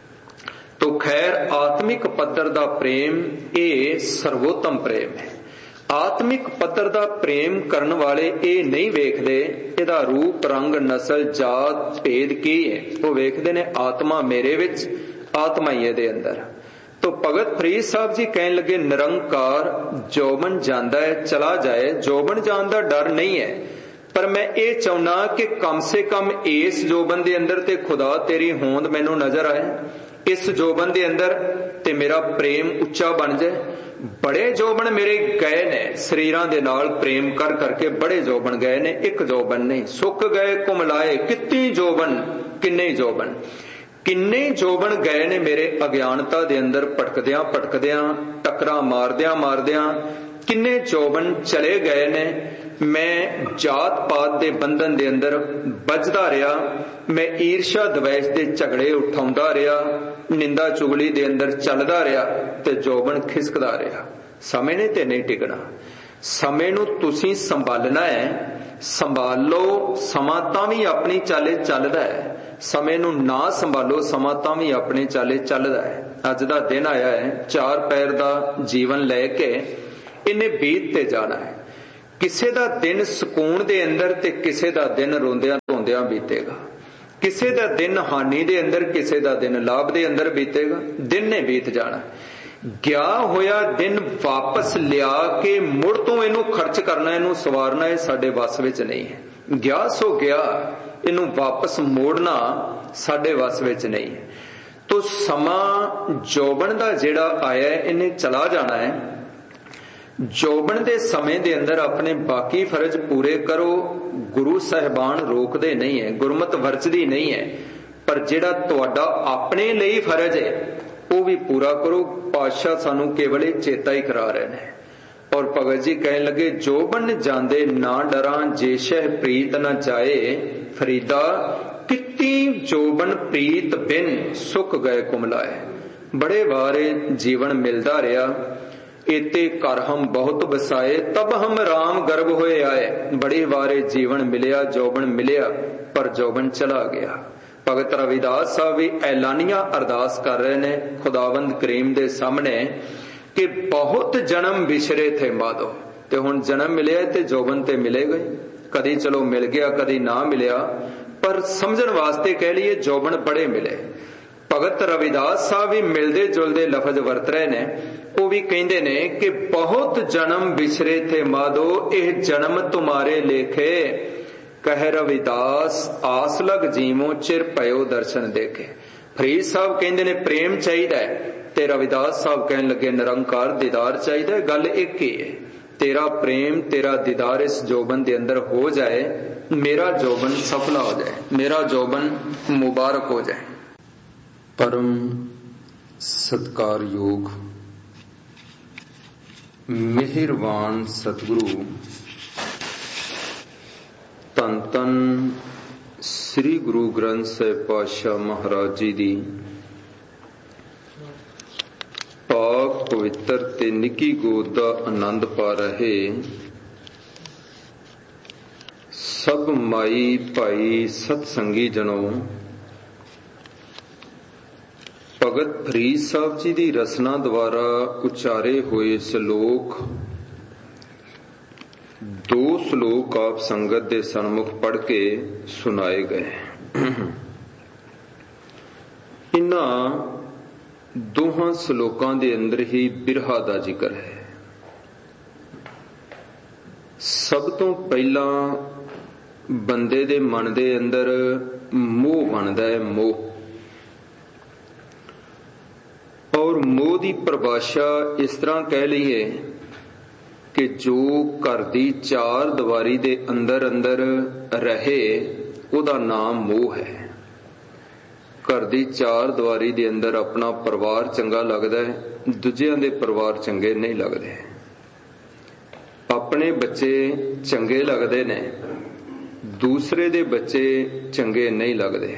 ਤੋ ਖੈਰ ਆਤਮਿਕ ਪੱਧਰ ਦਾ ਪ੍ਰੇਮ ਇਹ ਸਰਵੋਤਮ ਪ੍ਰੇਮ ਹੈ। ਆਤਮਿਕ ਪੱਧਰ ਦਾ ਪ੍ਰੇਮ ਕਰਨ ਵਾਲੇ ਇਹ ਨਹੀਂ ਵੇਖਦੇ ਇਹਦਾ ਰੂਪ ਰੰਗ ਨਸਲ ਜਾਤ ਭੇਦ ਕੀ ਹੈ। ਉਹ ਵੇਖਦੇ ਨੇ ਆਤਮਾ ਮੇਰੇ ਵਿੱਚ, ਆਤਮਾ ਹੀ ਇਹਦੇ ਅੰਦਰ। ਤੋ ਭਗਤ ਫਰੀਦ ਸਾਹਿਬ ਜੀ ਕਹਿਣ ਲੱਗੇ, ਨਿਰੰਕਾਰ ਜੋਬਨ ਜਾਂਦਾ ਹੈ ਚਲਾ ਜਾਏ, ਜੋਬਨ ਜਾਣ ਦਾ ਡਰ ਨਹੀਂ ਹੈ, ਪਰ ਮੈਂ ਇਹ ਚਾਹੁੰਦਾ ਕਿ ਕਮ ਸੇ ਕਮ ਇਸ ਜੋਬਨ ਦੇ ਅੰਦਰ ਤੇ ਖੁਦਾ ਤੇਰੀ ਹੋਂਦ ਮੈਨੂੰ ਨਜ਼ਰ ਆਏ। ਇਸ ਜੋਬਨ ਦੇ ਅੰਦਰ ਤੇ ਮੇਰਾ ਪ੍ਰੇਮ ਉੱਚਾ ਬਣ ਜਾਏ। ਬੜੇ ਜੋਬਨ ਮੇਰੇ ਗਏ ਨੇ, ਸਰੀਰਾਂ ਦੇ ਨਾਲ ਪ੍ਰੇਮ ਕਰ ਕਰਕੇ ਬੜੇ ਜੋਬਨ ਗਏ ਨੇ, ਇੱਕ ਜੋਬਨ ਨਹੀਂ। ਸੁੱਕ ਗਏ ਕੁਮਲਾਏ ਕਿੰਨੇ ਜੋਬਨ, ਕਿੰਨੇ ਜੋਬਨ ਕਿੰਨੇ ਜੋਬਨ ਗਏ ਨੇ ਮੇਰੇ ਅਗਿਆਨਤਾ ਦੇ ਅੰਦਰ ਭਟਕਦਿਆਂ ਭਟਕਦਿਆਂ, ਟੱਕਰਾਂ ਮਾਰਦਿਆਂ ਮਾਰਦਿਆਂ। ਕਿੰਨੇ ਜੋਬਨ ਚਲੇ ਗਏ ਨੇ। ਮੈਂ ਜਾਤ ਪਾਤ ਦੇ ਬੰਧਨ ਦੇ ਅੰਦਰ ਵੱਜਦਾ ਰਿਹਾ, ਮੈਂ ਈਰਸ਼ਾ ਦਵੇਸ਼ ਦੇ ਝਗੜੇ ਉਠਾਉਂਦਾ ਰਿਹਾ, ਨਿੰਦਾ ਚੁਗਲੀ ਦੇ ਅੰਦਰ ਚੱਲਦਾ ਰਿਹਾ ਤੇ ਜੋਬਨ ਖਿਸਕਦਾ ਰਿਹਾ। ਸਮੇਂ ਨੇ ਤੇ ਨਹੀਂ ਟਿਕਣਾ। ਸਮੇਂ ਨੂੰ ਤੁਸੀਂ ਸੰਭਾਲਣਾ ਹੈ। ਸੰਭਾਲੋ ਸਮਾਂ ਤਾਂ ਵੀ ਆਪਣੀ ਚਾਲੇ ਚੱਲਦਾ ਹੈ, ਸਮੇਂ ਨੂੰ ਨਾ ਸੰਭਾਲੋ ਸਮਾਂ ਤਾਂ ਵੀ ਆਪਣੇ ਚਾਲੇ ਚੱਲਦਾ ਹੈ। ਅੱਜ ਦਾ ਦਿਨ ਆਇਆ ਹੈ, ਚਾਰ ਪੈਰ ਦਾ ਜੀਵਨ ਲੈ ਕੇ ਇਹਨੇ ਬੀਤ ਤੇ ਜਾਣਾ ਹੈ। ਕਿਸੇ ਦਾ ਦਿਨ ਸਕੂਨ ਦੇ ਅੰਦਰ ਤੇ ਕਿਸੇ ਦਾ ਦਿਨ ਰੋਂਦਿਆਂ ਧੋਂਦਿਆਂ ਬੀਤੇਗਾ, ਕਿਸੇ ਦਾ ਦਿਨ ਹਾਨੀ ਦੇ ਅੰਦਰ, ਕਿਸੇ ਦਾ ਦਿਨ ਲਾਭ ਦੇ ਅੰਦਰ ਬੀਤੇਗਾ। ਦਿਨ ਨੇ ਬੀਤ ਜਾਣਾ। ਗਿਆ ਹੋਇਆ ਦਿਨ ਵਾਪਸ ਲਿਆ ਕੇ ਮੁੜ ਤੋਂ ਇਹਨੂੰ ਖਰਚ ਕਰਨਾ, ਇਹਨੂੰ ਸਵਾਰਨਾ, ਇਹ ਸਾਡੇ ਵੱਸ ਵਿੱਚ ਨਹੀਂ ਹੈ। ਗਿਆ ਸੋ ਗਿਆ, ਇਹਨੂੰ ਵਾਪਸ ਮੋੜਨਾ ਸਾਡੇ ਵੱਸ ਵਿੱਚ ਨਹੀਂ ਹੈ। ਤੋ ਸਮਾਂ ਜੋਬਨ ਦਾ ਜਿਹੜਾ ਆਇਆ ਇਹਨੇ ਚਲਾ ਜਾਣਾ ਹੈ। ਜੋਬਨ ਦੇ ਸਮੇਂ ਦੇ ਅੰਦਰ ਆਪਣੇ ਬਾਕੀ ਫਰਜ਼ ਪੂਰੇ ਕਰੋ। ਗੁਰੂ ਸਾਹਿਬਾਨ ਰੋਕਦੇ ਨਹੀਂ ਹੈ, ਗੁਰਮਤ ਵਰਜਦੀ ਨਹੀਂ ਹੈ, ਪਰ ਜਿਹੜਾ ਤੁਹਾਡਾ ਆਪਣੇ ਲਈ ਫਰਜ਼ ਹੈ ਉਹ ਵੀ ਪੂਰਾ ਕਰੋ। ਪਾਤਸ਼ਾਹ ਸਾਨੂੰ ਕੇਵਲ ਇਹ ਚੇਤਾ ਹੀ ਕਰਾ ਰਹੇ ਨੇ। ਔਰ ਭਗਤ ਜੀ ਕਹਿਣ ਲੱਗੇ, ਜੋਬਨ ਜਾਂਦੇ ਨਾ ਡਰਾਂ, ਜੇ ਸ਼ਹਿ ਪ੍ਰੀਤ ਨਾ ਜਾਏ ਫਰੀਦਾ, ਕਿਤੀ ਜੋਬਨ ਪ੍ਰੀਤ ਬਿਨ ਸੁੱਖ ਗਏ ਕੁਮਲਾਏ। ਬੜੇ ਵਾਰੇ ਜੀਵਨ ਮਿਲਦਾ ਰਿਹਾ, ਇਤੇ ਕਰ ਹਮ ਬਹੁਤ ਵਸਾਏ, ਤਬ ਹਮ ਰਾਮ ਗਰਭ ਹੋਏ ਆਏ। ਬੜੇ ਵਾਰੇ ਜੀਵਨ ਮਿਲਿਆ, ਜੋਬਨ ਮਿਲਿਆ, ਪਰ ਜੋਬਨ ਚਲਾ ਗਿਆ। ਭਗਤ ਰਵਿਦਾਸ ਸਾਹਿਬ ਵੀ ਐਲਾਨੀਆਂ ਅਰਦਾਸ ਕਰ ਰਹੇ ਨੇ ਖੁਦਾਵੰਦ ਕਰੀਮ ਦੇ ਸਾਹਮਣੇ ਕਿ ਬਹੁਤ ਜਨਮ ਵਿਛਰੇ ਥੇ ਮਾਧੋ, ਤੇ ਹੁਣ ਜਨਮ ਮਿਲਿਆ ਤੇ ਜੋਬਨ ਤੇ ਮਿਲੇਗਾ ਹੀ। ਕਦੀ ਚਲੋ ਮਿਲ ਗਿਆ, ਕਦੀ ਨਾ ਮਿਲਿਆ, ਪਰ ਸਮਝਣ ਵਾਸਤੇ ਕਹਿ ਲਈਏ ਜੋਬਨ ਬੜੇ ਮਿਲੇ। ਭਗਤ ਰਵਿਦਾਸ ਸਾਹਿਬ ਵੀ ਮਿਲਦੇ ਜੁਲਦੇ ਲਫ਼ਜ਼ ਵਰਤ ਰਹੇ ਨੇ। ਉਹ ਵੀ ਕਹਿੰਦੇ ਨੇ ਕਿ ਬਹੁਤ ਜਨਮ ਵਿਛਰੇ ਥੇ ਮਾਧੋ, ਇਹ ਜਨਮ ਤੁਮਾਰੇ ਲੇਖੇ, ਕਹਿ ਰਵਿਦਾਸ ਆਸ ਲਗ ਜੀਵੋ, ਚਿਰ ਭਇਓ ਦਰਸ਼ਨ ਦੇਖੇ। ਫਰੀਦ ਸਾਹਿਬ ਕਹਿੰਦੇ ਨੇ ਪ੍ਰੇਮ ਚਾਹੀਦਾ ਹੈ, ਤੇ ਰਵਿਦਾਸ ਸਾਹਿਬ ਕਹਿਣ ਲੱਗੇ ਨਿਰੰਕਾਰ ਦੀਦਾਰ ਚਾਹੀਦਾ ਹੈ। ਗੱਲ ਇੱਕ ਹੀ ਹੈ, ਤੇਰਾ ਪ੍ਰੇਮ ਤੇਰਾ ਦੀਦਾਰ ਇਸ ਜੋਬਨ ਦੇ ਅੰਦਰ ਹੋ ਜਾਏ, ਮੇਰਾ ਜੋਬਨ ਸਫਲਾ ਹੋ ਜਾਏ, ਮੇਰਾ ਜੋਬਨ ਮੁਬਾਰਕ ਹੋ ਜਾਏ। ਪਰਮ ਸਤਿਕਾਰਯੋਗ ਮਿਹਰਬਾਨ ਸਤਿਗੁਰੂ ਧੰਨ ਧੰਨ ਸ੍ਰੀ ਗੁਰੂ ਗ੍ਰੰਥ ਸਾਹਿਬ ਪਾਤਸ਼ਾਹ ਮਹਾਰਾਜ ਜੀ ਦੀ ਪਾਕ ਪਵਿੱਤਰ ਤੇ ਨਿੱਕੀ ਗੋਦ ਦਾ ਆਨੰਦ ਪਾ ਰਹੇ ਸਭ ਮਾਈ ਭਾਈ ਸਤ ਸੰਗੀ ਜਨੋ, ਭਗਤ ਫਰੀਦ ਸਾਹਿਬ ਜੀ ਦੀ ਰਸਨਾ ਦੁਆਰਾ ਉਚਾਰੇ ਹੋਏ ਸ਼ਲੋਕ, ਦੋ ਸ਼ਲੋਕ ਆਪ ਸੰਗਤ ਦੇ ਸਨਮੁਖ ਪੜ੍ਹ ਕੇ ਸੁਣਾਏ ਗਏ। ਇਨ੍ਹਾਂ ਦੋਹਾਂ ਸ਼ਲੋਕਾਂ ਦੇ ਅੰਦਰ ਹੀ ਬਿਰਹਾ ਦਾ ਜ਼ਿਕਰ ਹੈ। ਸਭ ਤੋਂ ਪਹਿਲਾਂ ਬੰਦੇ ਦੇ ਮਨ ਦੇ ਅੰਦਰ ਮੋਹ ਬਣਦਾ ਹੈ, ਮੋਹ। ਔਰ ਮੋਹ ਦੀ ਪਰਿਭਾਸ਼ਾ ਇਸ ਤਰ੍ਹਾਂ ਕਹਿ ਲਈਏ ਕਿ ਜੋ ਘਰ ਦੀ ਚਾਰ ਦੀਵਾਰੀ ਦੇ ਅੰਦਰ ਅੰਦਰ ਰਹੇ ਉਹਦਾ ਨਾਮ ਮੋਹ ਹੈ। ਘਰ ਦੀ ਚਾਰ ਦੀਵਾਰੀ ਦੇ ਅੰਦਰ ਆਪਣਾ ਪਰਿਵਾਰ ਚੰਗਾ ਲੱਗਦਾ ਹੈ, ਦੂਜਿਆਂ ਦੇ ਪਰਿਵਾਰ ਚੰਗੇ ਨਹੀਂ ਲੱਗਦੇ। ਆਪਣੇ ਬੱਚੇ ਚੰਗੇ ਲੱਗਦੇ ਨੇ, ਦੂਸਰੇ ਦੇ ਬੱਚੇ ਚੰਗੇ ਨਹੀਂ ਲੱਗਦੇ।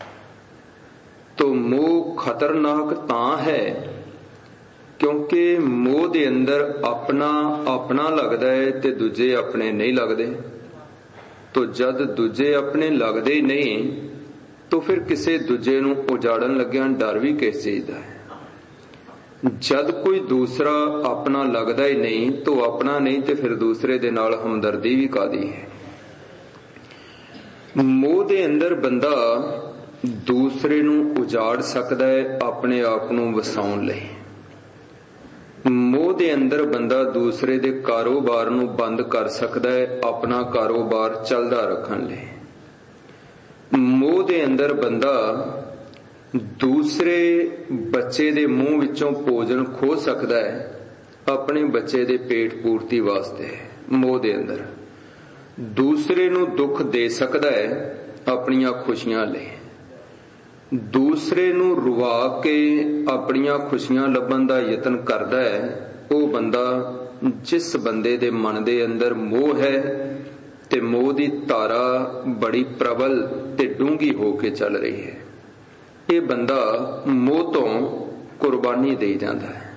ਤੋ ਮੋਹ ਖਤਰਨਾਕ ਤਾਂ ਹੈ ਕਿਉਂਕਿ ਮੋਹ ਦੇ ਅੰਦਰ ਆਪਣਾ ਆਪਣਾ ਲੱਗਦਾ ਹੈ ਤੇ ਦੂਜੇ ਆਪਣੇ ਨਹੀਂ ਲੱਗਦੇ। ਤੋ ਜਦ ਦੂਜੇ ਆਪਣੇ ਲੱਗਦੇ ਹੀ ਨਹੀਂ, ਤੋ ਫਿਰ ਕਿਸੇ ਦੂਜੇ ਨੂੰ ਉਜਾੜਨ ਲੱਗਿਆਂ ਡਰ ਵੀ ਕਿਸ ਚੀਜ਼ ਦਾ ਹੈ। ਜਦ ਕੋਈ ਦੂਸਰਾ ਆਪਣਾ ਲੱਗਦਾ ਹੀ ਨਹੀਂ, ਤੋ ਆਪਣਾ ਨਹੀਂ ਤੇ ਫਿਰ ਦੂਸਰੇ ਦੇ ਨਾਲ ਹਮਦਰਦੀ ਵੀ ਕਾਹਦੀ ਹੈ। ਮੋਹ ਦੇ ਅੰਦਰ ਬੰਦਾ ਦੂਸਰੇ ਨੂੰ ਉਜਾੜ ਸਕਦਾ ਹੈ ਆਪਣੇ ਆਪ ਨੂੰ ਵਸਾਉਣ ਲਈ। ਮੋਹ ਦੇ ਅੰਦਰ ਬੰਦਾ ਦੂਸਰੇ ਦੇ ਕਾਰੋਬਾਰ ਨੂੰ ਬੰਦ ਕਰ ਸਕਦਾ ਹੈ ਆਪਣਾ ਕਾਰੋਬਾਰ ਚੱਲਦਾ ਰੱਖਣ ਲਈ। ਮੋਹ ਦੇ ਅੰਦਰ ਬੰਦਾ ਦੂਸਰੇ ਬੱਚੇ ਦੇ ਮੂੰਹ ਵਿੱਚੋਂ ਭੋਜਨ ਖੋਹ ਸਕਦਾ ਹੈ ਆਪਣੇ ਬੱਚੇ ਦੇ ਪੇਟ ਪੂਰਤੀ ਵਾਸਤੇ। ਮੋਹ ਦੇ ਅੰਦਰ ਦੂਸਰੇ ਨੂੰ ਦੁੱਖ ਦੇ ਸਕਦਾ ਹੈ ਆਪਣੀਆਂ ਖੁਸ਼ੀਆਂ ਲਈ। ਦੂਸਰੇ ਨੂੰ ਰੁਵਾ ਕੇ ਆਪਣੀਆਂ ਖੁਸ਼ੀਆਂ ਲੱਭਣ ਦਾ ਯਤਨ ਕਰਦਾ ਹੈ ਉਹ ਬੰਦਾ ਜਿਸ ਬੰਦੇ ਦੇ ਮਨ ਦੇ ਅੰਦਰ ਮੋਹ ਹੈ ਤੇ ਮੋਹ ਦੀ ਧਾਰਾ ਬੜੀ ਪ੍ਰਬਲ ਤੇ ਡੂੰਘੀ ਹੋ ਕੇ ਚੱਲ ਰਹੀ ਹੈ। ਇਹ ਬੰਦਾ ਮੋਹ ਤੋਂ ਕੁਰਬਾਨੀ ਦੇ ਜਾਂਦਾ ਹੈ,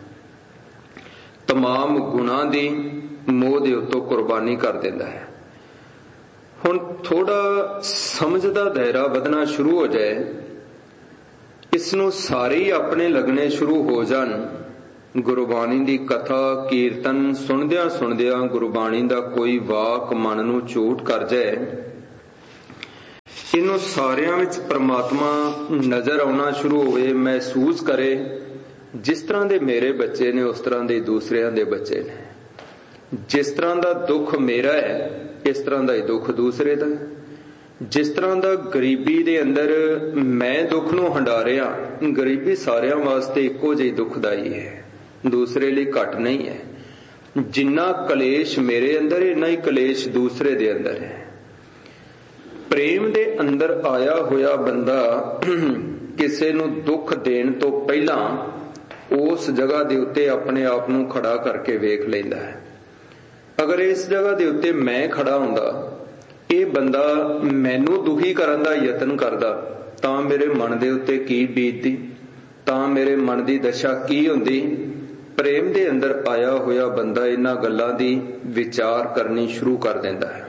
ਤਮਾਮ ਗੁਨਾਹ ਦੀ ਮੋਹ ਦੇ ਉੱਤੋਂ ਕੁਰਬਾਨੀ ਕਰ ਦਿੰਦਾ ਹੈ। ਹੁਣ ਥੋੜਾ ਸਮਝ ਦਾ ਦਾਇਰਾ ਵਧਣਾ ਸ਼ੁਰੂ ਹੋ ਜਾਏ, ਇਸ ਨੂੰ ਸਾਰੇ ਹੀ ਆਪਣੇ ਲੱਗਣੇ ਸ਼ੁਰੂ ਹੋ ਜਾਣ। ਗੁਰਬਾਣੀ ਦੀ ਕਥਾ ਕੀਰਤਨ ਸੁਣਦਿਆਂ ਸੁਣਦਿਆਂ ਗੁਰਬਾਣੀ ਦਾ ਕੋਈ ਵਾਕ ਮਨ ਨੂੰ ਚੋਟ ਕਰ ਜਾਏ, ਇਹਨੂੰ ਸਾਰਿਆਂ ਵਿੱਚ ਪ੍ਰਮਾਤਮਾ ਨਜ਼ਰ ਆਉਣਾ ਸ਼ੁਰੂ ਹੋਵੇ, ਮਹਿਸੂਸ ਕਰੇ ਜਿਸ ਤਰ੍ਹਾਂ ਦੇ ਮੇਰੇ ਬੱਚੇ ਨੇ ਉਸ ਤਰ੍ਹਾਂ ਦੇ ਦੂਸਰਿਆਂ ਦੇ ਬੱਚੇ ਨੇ, ਜਿਸ ਤਰ੍ਹਾਂ ਦਾ ਦੁੱਖ ਮੇਰਾ ਹੈ ਇਸ ਤਰ੍ਹਾਂ ਦਾ ਹੀ ਦੁੱਖ ਦੂਸਰੇ ਦਾ, ਜਿਸ ਤਰ੍ਹਾਂ ਦਾ ਗਰੀਬੀ ਦੇ ਅੰਦਰ ਮੈਂ ਦੁੱਖ ਨੂੰ ਹੰਢਾ ਰਿਹਾ, ਗਰੀਬੀ ਸਾਰਿਆਂ ਵਾਸਤੇ ਇੱਕੋ ਜਿਹੀ ਦੁੱਖਦਾਈ ਹੈ, ਦੂਸਰੇ ਲਈ ਘੱਟ ਨਹੀਂ ਹੈ। ਜਿੰਨਾ ਕਲੇਸ਼ ਮੇਰੇ ਅੰਦਰ ਇੰਨਾ ਹੀ ਕਲੇਸ਼ ਦੂਸਰੇ ਦੇ ਅੰਦਰ ਹੈ। ਪ੍ਰੇਮ ਦੇ ਅੰਦਰ ਆਇਆ ਹੋਇਆ ਬੰਦਾ ਕਿਸੇ ਨੂੰ ਦੁੱਖ ਦੇਣ ਤੋਂ ਪਹਿਲਾਂ ਉਸ ਜਗ੍ਹਾ ਦੇ ਉੱਤੇ ਆਪਣੇ ਆਪ ਨੂੰ ਖੜਾ ਕਰਕੇ ਵੇਖ ਲੈਂਦਾ ਹੈ। ਅਗਰ ਇਸ ਜਗ੍ਹਾ ਦੇ ਉੱਤੇ ਮੈਂ ਖੜਾ ਹੁੰਦਾ, ਇਹ ਬੰਦਾ ਮੈਨੂੰ ਦੁਖੀ ਕਰਨ ਦਾ ਯਤਨ ਕਰਦਾ, ਤਾਂ ਮੇਰੇ ਮਨ ਦੇ ਉੱਤੇ ਕੀ ਬੀਤਦੀ, ਤਾਂ ਮੇਰੇ ਮਨ ਦੀ ਦਸ਼ਾ ਕੀ ਹੁੰਦੀ। ਪ੍ਰੇਮ ਦੇ ਅੰਦਰ ਆਇਆ ਹੋਇਆ ਬੰਦਾ ਇਹਨਾਂ ਗੱਲਾਂ ਦੀ ਵਿਚਾਰ ਕਰਨੀ ਸ਼ੁਰੂ ਕਰ ਦਿੰਦਾ ਹੈ।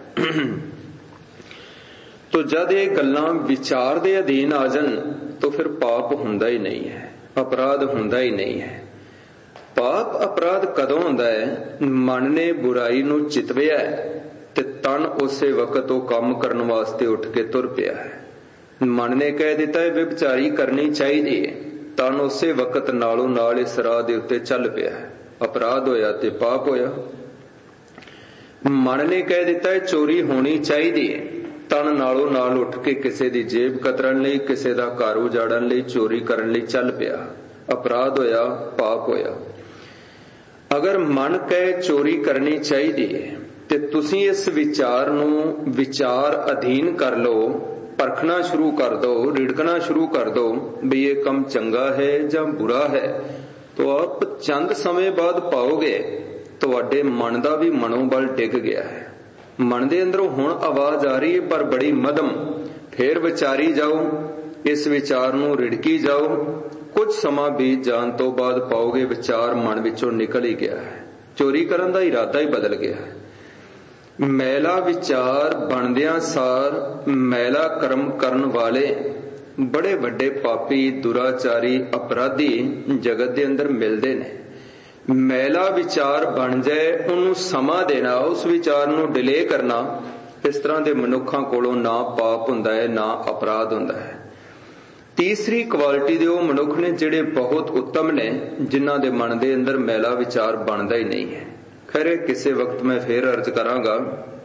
ਤੋ ਜਦ ਇਹ ਗੱਲਾਂ ਵਿਚਾਰ ਦੇ ਅਧੀਨ ਆ ਜਾਣ ਤਾਂ ਫਿਰ ਪਾਪ ਹੁੰਦਾ ਹੀ ਨਹੀਂ ਹੈ, ਅਪਰਾਧ ਹੁੰਦਾ ਹੀ ਨਹੀਂ ਹੈ। ਪਾਪ ਅਪਰਾਧ ਕਦੋਂ ਹੁੰਦਾ ਹੈ? ਮਨ ਨੇ ਬੁਰਾਈ ਨੂੰ ਚਿਤਵਿਆ ਤੇ ਤਨ ਉਸੇ ਵਕਤ ਉਹ ਕੰਮ ਕਰਨ ਵਾਸਤੇ ਉੱਠ ਕੇ ਤੁਰ ਪਿਆ ਹੈ। ਮਨ ਨੇ ਕਹਿ ਦਿੱਤਾ ਹੈ ਵਿਭਚਾਰੀ ਕਰਨੀ ਚਾਹੀਦੀ ਹੈ, ਤਨ ਉਸੇ ਵਕਤ ਨਾਲੋਂ ਨਾਲ ਇਸ ਰਾਹ ਦੇ ਉੱਤੇ ਚੱਲ ਪਿਆ ਹੈ, ਅਪਰਾਧ ਹੋਇਆ ਤੇ ਪਾਪ ਹੋਇਆ। ਮਨ ਨੇ ਕਹਿ ਦਿੱਤਾ ਹੈ ਚੋਰੀ ਹੋਣੀ ਚਾਹੀਦੀ ਹੈ, ਤਨ ਨਾਲੋਂ ਨਾਲ ਉੱਠ ਕੇ ਕਿਸੇ ਦੀ ਜੇਬ ਕਤਰਨ ਲਈ, ਕਿਸੇ ਦਾ ਘਰ ਉਜਾੜਨ ਲਈ, ਚੋਰੀ ਕਰਨ ਲਈ ਚੱਲ ਪਿਆ, ਅਪਰਾਧ ਹੋਇਆ, ਪਾਪ ਹੋਇਆ। ਅਗਰ ਮਨ ਕਹੇ ਚੋਰੀ ਕਰਨੀ ਚਾਹੀਦੀ ਹੈ ਤੇ ਤੁਸੀਂ ਇਸ ਵਿਚਾਰ ਨੂੰ ਵਿਚਾਰ ਅਧੀਨ ਕਰ ਲਓ, ਪਰਖਣਾ ਸ਼ੁਰੂ ਕਰ ਦਿਓ, ਰਿੜਕਣਾ ਸ਼ੁਰੂ ਕਰ ਦਿਓ ਵੀ ਇਹ ਕੰਮ ਚੰਗਾ ਹੈ ਜਾਂ ਬੁਰਾ ਹੈ, ਤਾਂ ਆਪ ਚੰਦ ਸਮੇਂ ਬਾਅਦ ਪਾਓਗੇ ਤੁਹਾਡੇ ਮਨ ਦਾ ਵੀ ਮਨੋਬਲ ਡਿੱਗ ਗਿਆ ਹੈ। ਮਨ ਦੇ ਅੰਦਰੋਂ ਹੁਣ ਆਵਾਜ਼ ਆ ਰਹੀ ਹੈ ਪਰ ਬੜੀ ਮੱਧਮ, ਫੇਰ ਵਿਚਾਰੀ ਜਾਓ, ਇਸ ਵਿਚਾਰ ਨੂੰ ਰਿੜਕੀ ਜਾਓ। ਕੁਝ ਸਮਾਂ ਬੀਤ ਜਾਣ ਤੋਂ ਬਾਅਦ ਪਾਓਗੇ ਵਿਚਾਰ ਮਨ ਵਿੱਚੋਂ ਨਿਕਲ ਹੀ ਗਿਆ ਹੈ, ਚੋਰੀ ਕਰਨ ਦਾ ਇਰਾਦਾ ਹੀ ਬਦਲ ਗਿਆ ਹੈ। ਮੈਲਾ ਵਿਚਾਰ ਬਣਦਿਆਂ ਸਾਰ ਮੈਲਾ ਕਰਮ ਕਰਨ ਵਾਲੇ ਬੜੇ ਵੱਡੇ ਪਾਪੀ, ਦੁਰਾਚਾਰੀ, ਅਪਰਾਧੀ ਜਗਤ ਦੇ ਅੰਦਰ ਮਿਲਦੇ ਨੇ। ਮੈਲਾ ਵਿਚਾਰ ਬਣ ਜਾਏ, ਉਹਨੂੰ ਸਮਾਂ ਦੇਣਾ, ਉਸ ਵਿਚਾਰ ਨੂੰ ਡਿਲੇ ਕਰਨਾ, ਇਸ ਤਰ੍ਹਾਂ ਦੇ ਮਨੁੱਖਾਂ ਕੋਲੋਂ ਨਾ ਪਾਪ ਹੁੰਦਾ ਹੈ ਨਾ ਅਪਰਾਧ ਹੁੰਦਾ ਹੈ। ਤੀਸਰੀ ਕੁਆਲਿਟੀ ਦੇ ਉਹ ਮਨੁੱਖ ਨੇ ਜਿਹੜੇ ਬਹੁਤ ਉੱਤਮ ਨੇ, ਜਿਨ੍ਹਾਂ ਦੇ ਮਨ ਦੇ ਅੰਦਰ ਮੈਲਾ ਵਿਚਾਰ ਬਣਦਾ ਹੀ ਨਹੀਂ ਹੈ। ਖੈਰ ਕਿਸੇ ਵਕਤ ਮੈਂ ਫੇਰ ਅਰਜ਼ ਕਰਾਂਗਾ।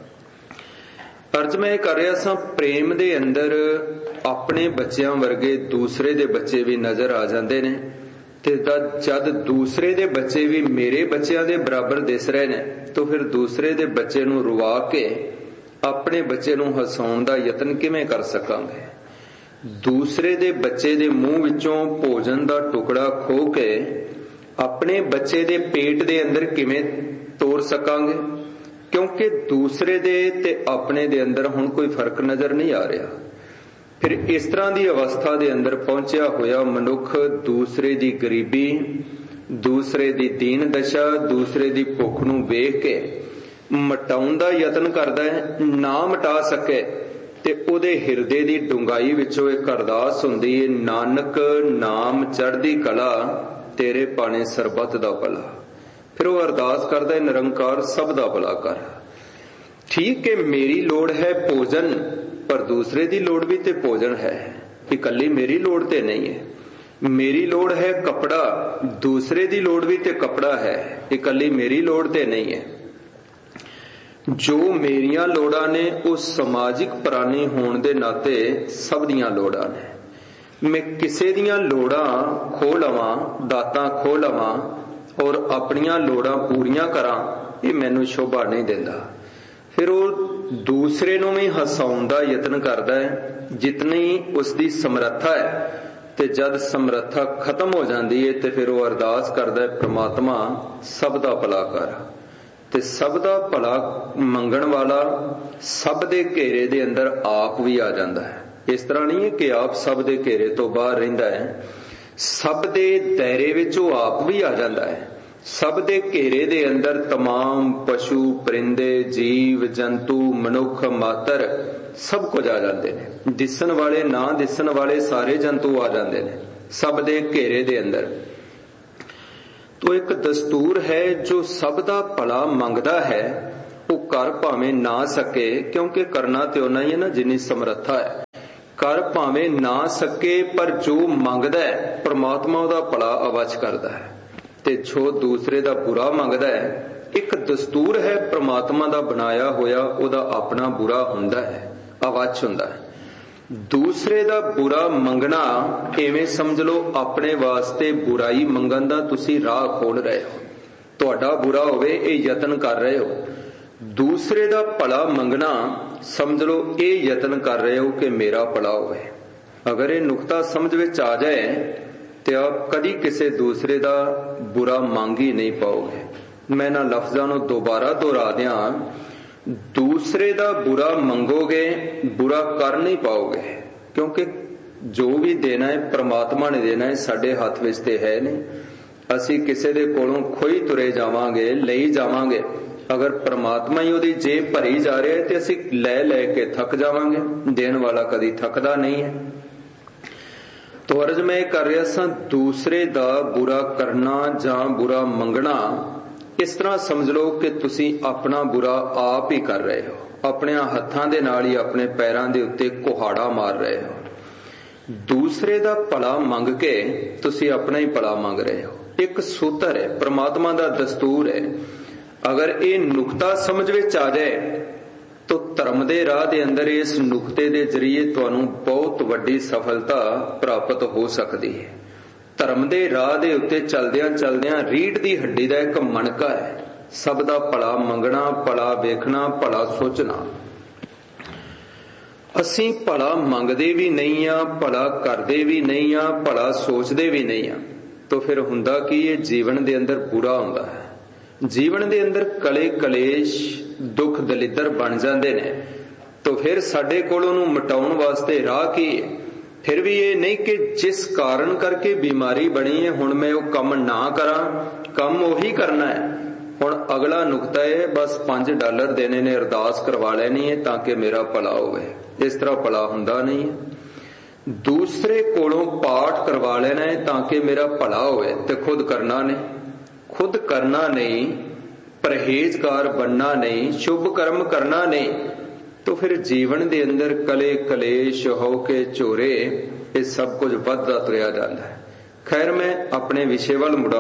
ਅਰਜ਼ ਮੈਂ ਇਹ ਕਰ ਰਿਹਾ ਸਾਂ, ਪ੍ਰੇਮ ਦੇ ਅੰਦਰ ਆਪਣੇ ਬੱਚਿਆਂ ਵਰਗੇ ਦੂਸਰੇ ਦੇ ਬੱਚੇ ਵੀ ਨਜ਼ਰ ਆ ਜਾਂਦੇ ਨੇ, ਤੇ ਜਦ ਦੂਸਰੇ ਦੇ ਬੱਚੇ ਵੀ ਮੇਰੇ ਬੱਚਿਆਂ ਦੇ ਬਰਾਬਰ ਦਿਸ ਰਹੇ ਨੇ ਤਾਂ ਫਿਰ ਦੂਸਰੇ ਦੇ ਬੱਚੇ ਨੂੰ ਰੁਵਾ ਕੇ ਆਪਣੇ ਬੱਚੇ ਨੂੰ ਹਸਾਉਣ ਦਾ ਯਤਨ ਕਿਵੇਂ ਕਰ ਸਕਾਂਗੇ? ਦੂਸਰੇ ਦੇ ਬੱਚੇ ਦੇ ਮੂੰਹ ਵਿੱਚੋਂ ਭੋਜਨ ਦਾ ਟੁਕੜਾ ਖੋਹ ਕੇ ਆਪਣੇ ਬੱਚੇ ਦੇ ਪੇਟ ਦੇ ਅੰਦਰ ਕਿਵੇਂ ਤੋੜ ਸਕਾਂਗੇ? ਕਿਉਂਕਿ ਦੂਸਰੇ ਦੇ ਤੇ ਆਪਣੇ ਦੇ ਅੰਦਰ ਹੁਣ ਕੋਈ ਫਰਕ ਨਜ਼ਰ ਨਹੀਂ ਆ ਰਿਹਾ। ਫਿਰ ਇਸ ਤਰ੍ਹਾਂ ਦੀ ਅਵਸਥਾ ਦੇ ਅੰਦਰ ਪਹੁੰਚਿਆ ਹੋਇਆ ਮਨੁੱਖ ਦੂਸਰੇ ਦੀ ਗਰੀਬੀ, ਦੂਸਰੇ ਦੀ ਦੀਨ ਦਸ਼ਾ, ਦੂਸਰੇ ਦੀ ਭੁੱਖ ਨੂੰ ਵੇਖ ਕੇ ਮਿਟਾਉਣ ਦਾ ਯਤਨ ਕਰਦਾ ਹੈ। ਨਾ ਮਿਟਾ ਸਕੇ ਤੇ ਉਹਦੇ ਹਿਰਦੇ ਦੀ ਡੂੰਘਾਈ ਵਿੱਚੋਂ ਇੱਕ ਅਰਦਾਸ ਹੁੰਦੀ ਹੈ, ਨਾਨਕ ਨਾਮ ਚੜ੍ਹਦੀ ਕਲਾ ਤੇਰੇ ਪਾਣੇ ਸਰਬੱਤ ਦਾ ਭਲਾ। ਫਿਰ ਉਹ ਅਰਦਾਸ ਕਰਦਾ ਹੈ, ਨਿਰੰਕਾਰ ਸਭ ਦਾ ਭਲਾ ਕਰ। ਠੀਕ ਹੈ, ਮੇਰੀ ਲੋੜ ਹੈ ਭੋਜਨ, ਪਰ ਦੂਸਰੇ ਦੀ ਲੋੜ ਵੀ ਤੇ ਭੋਜਨ ਹੈ, ਇਕੱਲੀ ਮੇਰੀ ਲੋੜ ਤੇ ਨਹੀਂ ਹੈ। ਮੇਰੀ ਲੋੜ ਹੈ ਕੱਪੜਾ, ਦੂਸਰੇ ਦੀ ਲੋੜ ਵੀ ਤੇ ਕੱਪੜਾ ਹੈ, ਇਕੱਲੀ ਮੇਰੀ ਲੋੜ ਤੇ ਨਹੀਂ ਹੈ। ਜੋ ਮੇਰੀਆਂ ਲੋੜਾਂ ਨੇ ਉਹ ਸਮਾਜਿਕ ਪ੍ਰਾਣੀ ਹੋਣ ਦੇ ਨਾਤੇ ਸਭ ਦੀਆਂ ਲੋੜਾਂ ਨੇ। ਮੈਂ ਕਿਸੇ ਦੀਆਂ ਲੋੜਾਂ ਖੋਹ ਲਵਾਂ, ਦਾਤਾਂ ਖੋਹ ਲਵਾਂ ਔਰ ਆਪਣੀਆਂ ਲੋੜਾਂ ਪੂਰੀਆਂ ਕਰਾਂ, ਇਹ ਮੈਨੂੰ ਸ਼ੋਭਾ ਨਹੀਂ ਦਿੰਦਾ। ਫਿਰ ਉਹ ਦੂਸਰੇ ਨੂੰ ਵੀ ਹਸਾਉਣ ਦਾ ਯਤਨ ਕਰਦਾ ਹੈ ਜਿਤਨੀ ਉਸਦੀ ਸਮਰੱਥਾ ਹੈ, ਤੇ ਜਦ ਸਮਰੱਥਾ ਖਤਮ ਹੋ ਜਾਂਦੀ ਹੈ ਤੇ ਫਿਰ ਉਹ ਅਰਦਾਸ ਕਰਦਾ ਹੈ, ਪ੍ਰਮਾਤਮਾ ਸਭ ਦਾ ਭਲਾ ਕਰ। ਤੇ ਸਭ ਦਾ ਭਲਾ ਮੰਗਣ ਵਾਲਾ ਸਭ ਦੇ ਘੇਰੇ ਦੇ ਅੰਦਰ ਆਪ ਵੀ ਆ ਜਾਂਦਾ ਹੈ। ਇਸ ਤਰ੍ਹਾਂ ਨਹੀਂ ਹੈ ਕਿ ਆਪ ਸਭ ਦੇ ਘੇਰੇ ਤੋਂ ਬਾਹਰ ਰਹਿੰਦਾ ਹੈ, ਸਭ ਦੇ ਦਾਇਰੇ ਵਿੱਚ ਉਹ ਆਪ ਵੀ ਆ ਜਾਂਦਾ ਹੈ। ਸਭ ਦੇ ਘੇਰੇ ਦੇ ਅੰਦਰ तमाम ਪਸ਼ੂ परिंदे जीव जंतु मनुख मातर सब कुछ आ जाते हैं। दिसन वाले ना दिसन वाले सारे जंतु आ जाते हैं सब दे घेरे दे अंदर। तो एक दस्तूर है जो सब दा भला मंगदा है वो कर भावें ना सके, क्योंकि करना तो उन्ना ही है ना जिन्नी समर्था है। कर भावें ना सके पर जो मंगदा है परमात्मा उहदा भला अवच करदा है, ते जो दूसरे दा बुरा मंगदा है एक दस्तूर है परमात्मा दा बनाया होया उहदा अपना बुरा हुंदा है, अवच हुंदा है। दूसरे दा बुरा मंगना इवें समझ लो अपने वास्ते बुराई मंगन दा तुसी राह खोल रहे हो, तुहाडा बुरा होवे ये यतन कर रहे हो। दूसरे दा भला मंगना समझ लो ये यतन कर रहे हो कि मेरा भला होवे। अगर ये नुकता समझ विच आ जाए तो आप कदी किसी दूसरे दा बुरा मंग ही नहीं पाओगे। मैं ना लफ्जां नूं दोबारा दोहरा दियां, दूसरे दा बुरा मंगोगे बुरा कर नहीं पाओगे, क्योंकि जो भी देना है परमात्मा ने देना है, साडे हाथ विच ते है नहीं। असी किसी दे कोलों खोई तुरे जावांगे लई जावांगे, अगर परमात्मा ही उहदी जेब भरी जा रहा है तो असी लै लै के थक जावांगे, देण वाला कदी थकदा नहीं है। तो अर्ज मैं कर रहा सा दूसरे दा बुरा करना जां बुरा मंगना इस तरह समझ लो कि तुसी अपना बुरा आप ही कर रहे हो, अपने हत्थां दे नाल ही अपने पैरां दे उत्ते कुहाड़ा मार रहे हो। दूसरे दा भला मंग के तुसी अपना ही भला मंग रहे हो। एक सूत्र है, परमात्मा दा दस्तूर है। अगर ये नुकता समझ विच आ जाए तो धर्म दे राह दे अंदर इस नुकते दे जरिए तुहानूं बहुत वड्डी सफलता प्राप्त हो सकती है। धर्म दे राह दे उत्ते चलदियां चलदियां रीढ़ दी हड्डी दा एक मणका है, सब दा भला मंगना, भला वेखना, भला सोचना। असीं भला मंगदे भी नहीं आ, भला करदे भी नहीं आ, भला सोचदे भी नहीं आ, तो फिर हुंदा की ये जीवन दे अंदर बुरा हुंदा है। जीवन दे अंदर कले कलेश दुख दलिद्र बन जाते ने, तो फिर साडे कोल उहनूं मिटाउण वास्ते राह की है। फिर भी ये नहीं कि जिस कारण करके बीमारी बनी है हुण मैं वो कम ना करा, कम उही करना है। हुण अगला नुकता है बस पांच डॉलर देने ने अरदास करवा लेनी है ताकि मेरा भला होवे, इस तरह भला हुंदा नहीं है। दूसरे कोलों पाठ करवा लेना है ताकि मेरा भला होवे, ते खुद करना नहीं, खुद करना नहीं, परहेजगार बनना नहीं, शुभ कर्म करना नहीं, तो फिर जीवन दे अंदर कले कलेश हो के झोरे ये सब कुछ वधदा तुरिया जांदा है। खैर मैं अपने विषय वाल मुड़ा।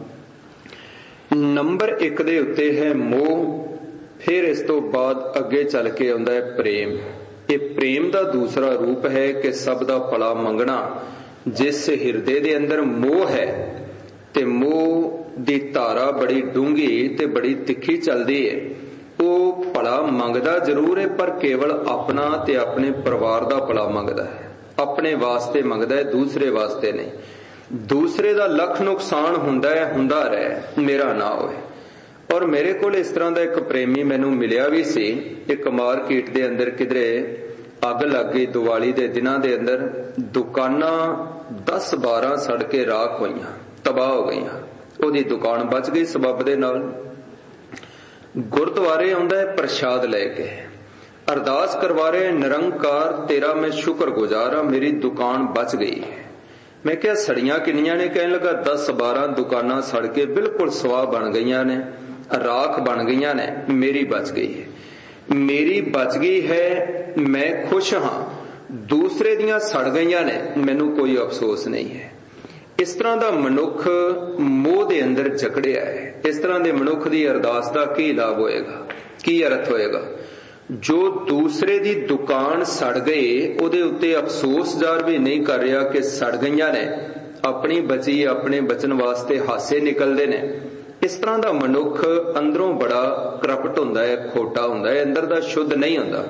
नंबर एक दे उत्ते है मोह, फिर इस तो बाद अगे चल के आउंदा है प्रेम। ये प्रेम दा दूसरा रूप है कि सब दा भला मंगना। जिस हिरदे दे अंदर मोह है ते मोह दी धारा बड़ी डूंगी ते बड़ी तिखी चलदी है, वो भला मंगदा जरूर है पर केवल अपना ते अपने परिवार दा भला मंगदा है, अपने वास्ते मंगदा है, दूसरे वास्ते नहीं। दूसरे दा लख नुकसान हुंदा है, हुंदा रहे, मेरा ना होए। और मेरे कोल इस तरह दा एक प्रेमी मैनू मिलिया भी सी। एक मार्केट दे अंदर किधरे अग लग गई दिवाली दे दिनां दे अंदर, दुकानां दस बारह सड़ के राख होईयां, तबाह हो गईयां। ओदी दुकान बच गई सबब दे नाल। गुरुद्वारे आउंदा है प्रसाद लेके, अरदास करवा रहे निरंकार तेरा मैं शुक्रगुजार हाँ, मेरी दुकान बच गई है। मैं क्या सड़ियां किनियां ने? कहने लगा दस बारह दुकानां सड़ के बिल्कुल स्वाह बन गईयां ने, राख बन गईयां ने, मेरी बच गई है। मेरी बच गई है, मैं खुश हाँ। दूसरे दियां सड़ गईयां ने, मैनू कोई अफसोस नहीं है। इस तरह का मनुख मोह दे अंदर जकड़िया है। इस तरह के मनुख की अरदास का की लाभ होएगा, की अर्थ होएगा? जो दूसरे दी दुकान सड़ गई उहदे उत्ते अफसोस जार भी नहीं कर रहा कि सड़ गईयां ने, अपनी बची अपने बचन वास्ते हासे निकलते ने। इस तरह का मनुख अंदरों बड़ा करप्ट हुंदा है, खोटा हुंदा है, अंदर दा शुद्ध नहीं हुंदा।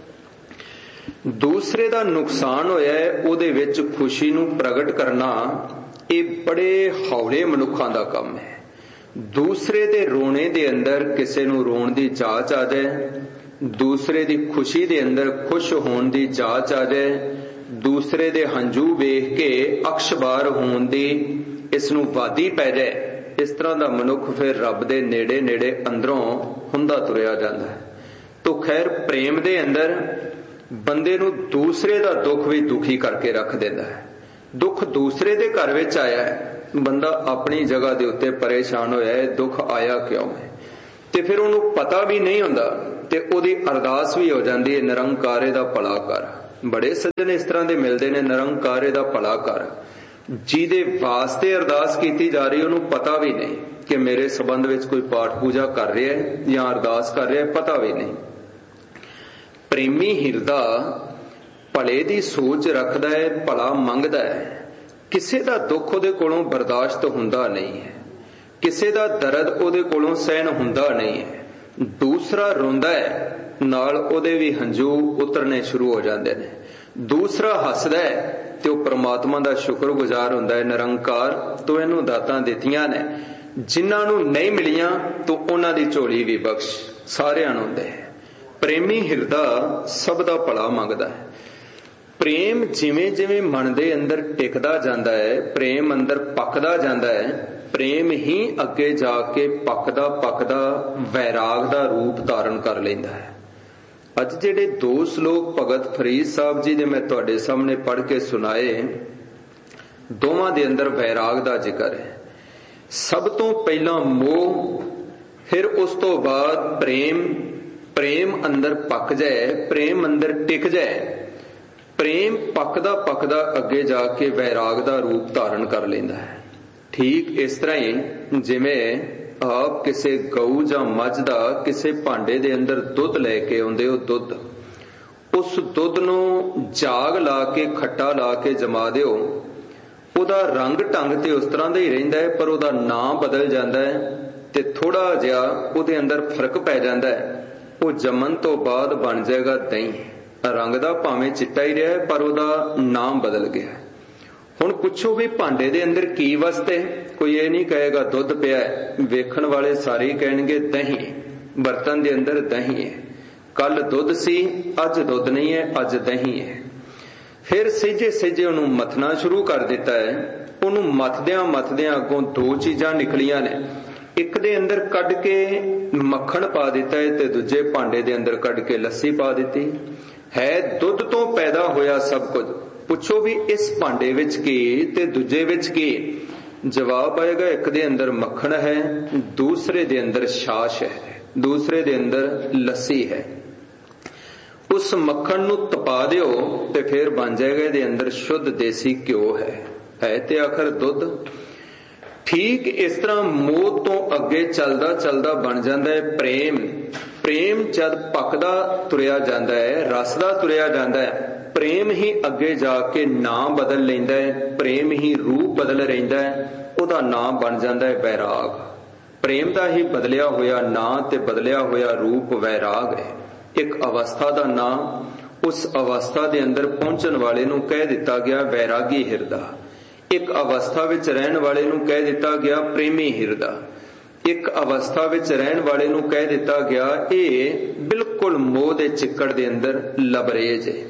दूसरे दा नुकसान होया है उहदे विच खुशी नूं प्रगट करना ये बड़े हौले मनुखां दा काम है। दूसरे दे रोने दे अंदर किसे नूं रोण दी जाच आ जाए, दूसरे दी खुशी दे अंदर खुश होण दी जाच आ जाए, दूसरे दे हंझू वेख के अक्षबार होण दी इस नूं वादी पै जाए, इस तरह का मनुख फिर रब दे नेड़े नेड़े अंदरों हुंदा तुरिया जांदा है। तो खैर प्रेम दे अंदर बंदे नूं दूसरे दा दुख भी दुखी करके रख देंदा है। दुख दूसरे दे घर विच आया है, बंदा अपनी जगह दे उत्ते परेशान होया है, दुख आया क्यों है, ते फिर उहनूं पता भी नहीं हुंदा ते ओहदी अरदास भी हो जाती है, निरंकारे दा भला कर। बड़े सज्जन इस तरह दे मिलदे ने, निरंकारे दा भला कर, जिहदे वास्ते अरदास कीती जा रही उहनूं पता भी नहीं कि मेरे संबंध विच कोई पाठ पूजा कर रहा है या अरदास कर रहा है, पता भी नहीं। प्रेमी हिरदा भले दी सोच रखदा है, भला मंगदा है, किसे दा दुख उहदे कोलों बर्दाश्त हुंदा नहीं है, किसे दा दर्द उहदे कोलों सहन हुंदा नहीं है। दूसरा रोंदा है, नाल उहदे भी हंझू उतरने शुरू हो जाते हैं। दूसरा हसदा है ते ओह परमात्मा दा शुक्रगुजार हुंदा है, निरंकार तो इहनूं दातां दित्तियां ने, जिन्हां नूं नहीं मिलियां तो उहनां दी झोली भी बख्श, सारिआं नूं दे। प्रेमी हिरदा सब दा भला मंगदा है। प्रेम जिवें जिवें मन दे अंदर टिकदा जांदा है, प्रेम अंदर पकदा जांदा है, प्रेम ही अगे जाके पकदा पकदा वैराग दा रूप धारण कर लैंदा है। अज जिहड़े दो श्लोक भगत फरीद साहब जी दे मैं तुहाडे सामने पढ़ के सुनाए, दोवां दे अंदर वैराग दा जिक्र है। सब तो पहला मोह, फिर उस तो बाद प्रेम। प्रेम अंदर पक जाए, प्रेम अंदर टिक जाए, प्रेम पकदा पकदा अगे जाके वैराग दा रूप धारण कर लैंदा है। ठीक इस तरह ही जिवें आप किसी गऊ जां मझ दा किसी भांडे दे अंदर दुध लैके आउंदे हो, दुध, उस दुध नूं जाग ला के खट्टा ला के जमा दिओ, उहदा रंग ढंग ते उस तरह दा ही रहिंदा है, पर उहदा नाम बदल जांदा है ते थोड़ा जिहा उहदे अंदर फर्क पै जांदा है। वो जमन तो बाद बन जाएगा दही, रंग दा भावें चिट्टा ही रहा पर उहदा नाम बदल गया। हुण पुछो भी भांडे दे अंदर की वसते, कोई ये नहीं कहेगा दुध पिया है, वेखण वाले सारे ही कहणगे दही, बर्तन दे अंदर दही है, कल दुध सी अज दुध नहीं है, अज दही है। फिर सेजे सेजे उहनूं मथना शुरू कर दिता है। उहनूं मथदियां मथदियां अगों दो चीजां निकलियां ने, एक दे अंदर कढ़ के मक्खण पा दिता है ते दूजे भांडे दे अंदर कढ़ के लस्सी पा दिती है। दुध तो पैदा होया सब कुछ, पुछो भी इस भांडे विच की ते दूजे विच की, जवाब आएगा एक दे अंदर मक्खण है, दूसरे दे अंदर छाछ है, दूसरे दे अंदर लस्सी है। उस मक्खण नूं तपा दिओ ते फिर बन जाएगा दे अंदर शुद्ध देसी घ्यो है, है ते आखिर दुध। ठीक इस तरह मोह तो अगे चलदा चलदा बन जाता है प्रेम। प्रेम जद पकदा तुरिया जाता है, रसदा तुरिया जाता है, प्रेम ही अगे जाके नाम बदल लैंदा है, प्रेम ही रूप बदल रहिंदा है, उहदा नाम बन जाता है वैराग। प्रेम दा ही बदलिया होया नाम ते बदलिया होया रूप वैराग है। एक अवस्था दा नाम, उस अवस्था दे अंदर पहुंचण वाले नूं कह दिता गया वैरागी हिरदा। एक अवस्था विच रहन वाले नूं कह दिता गया प्रेमी हिरदा। एक अवस्था विच रहन वाले नूं कह दिता गया ये बिल्कुल मोह दे चिक्कड़ दे अंदर लबरेज है।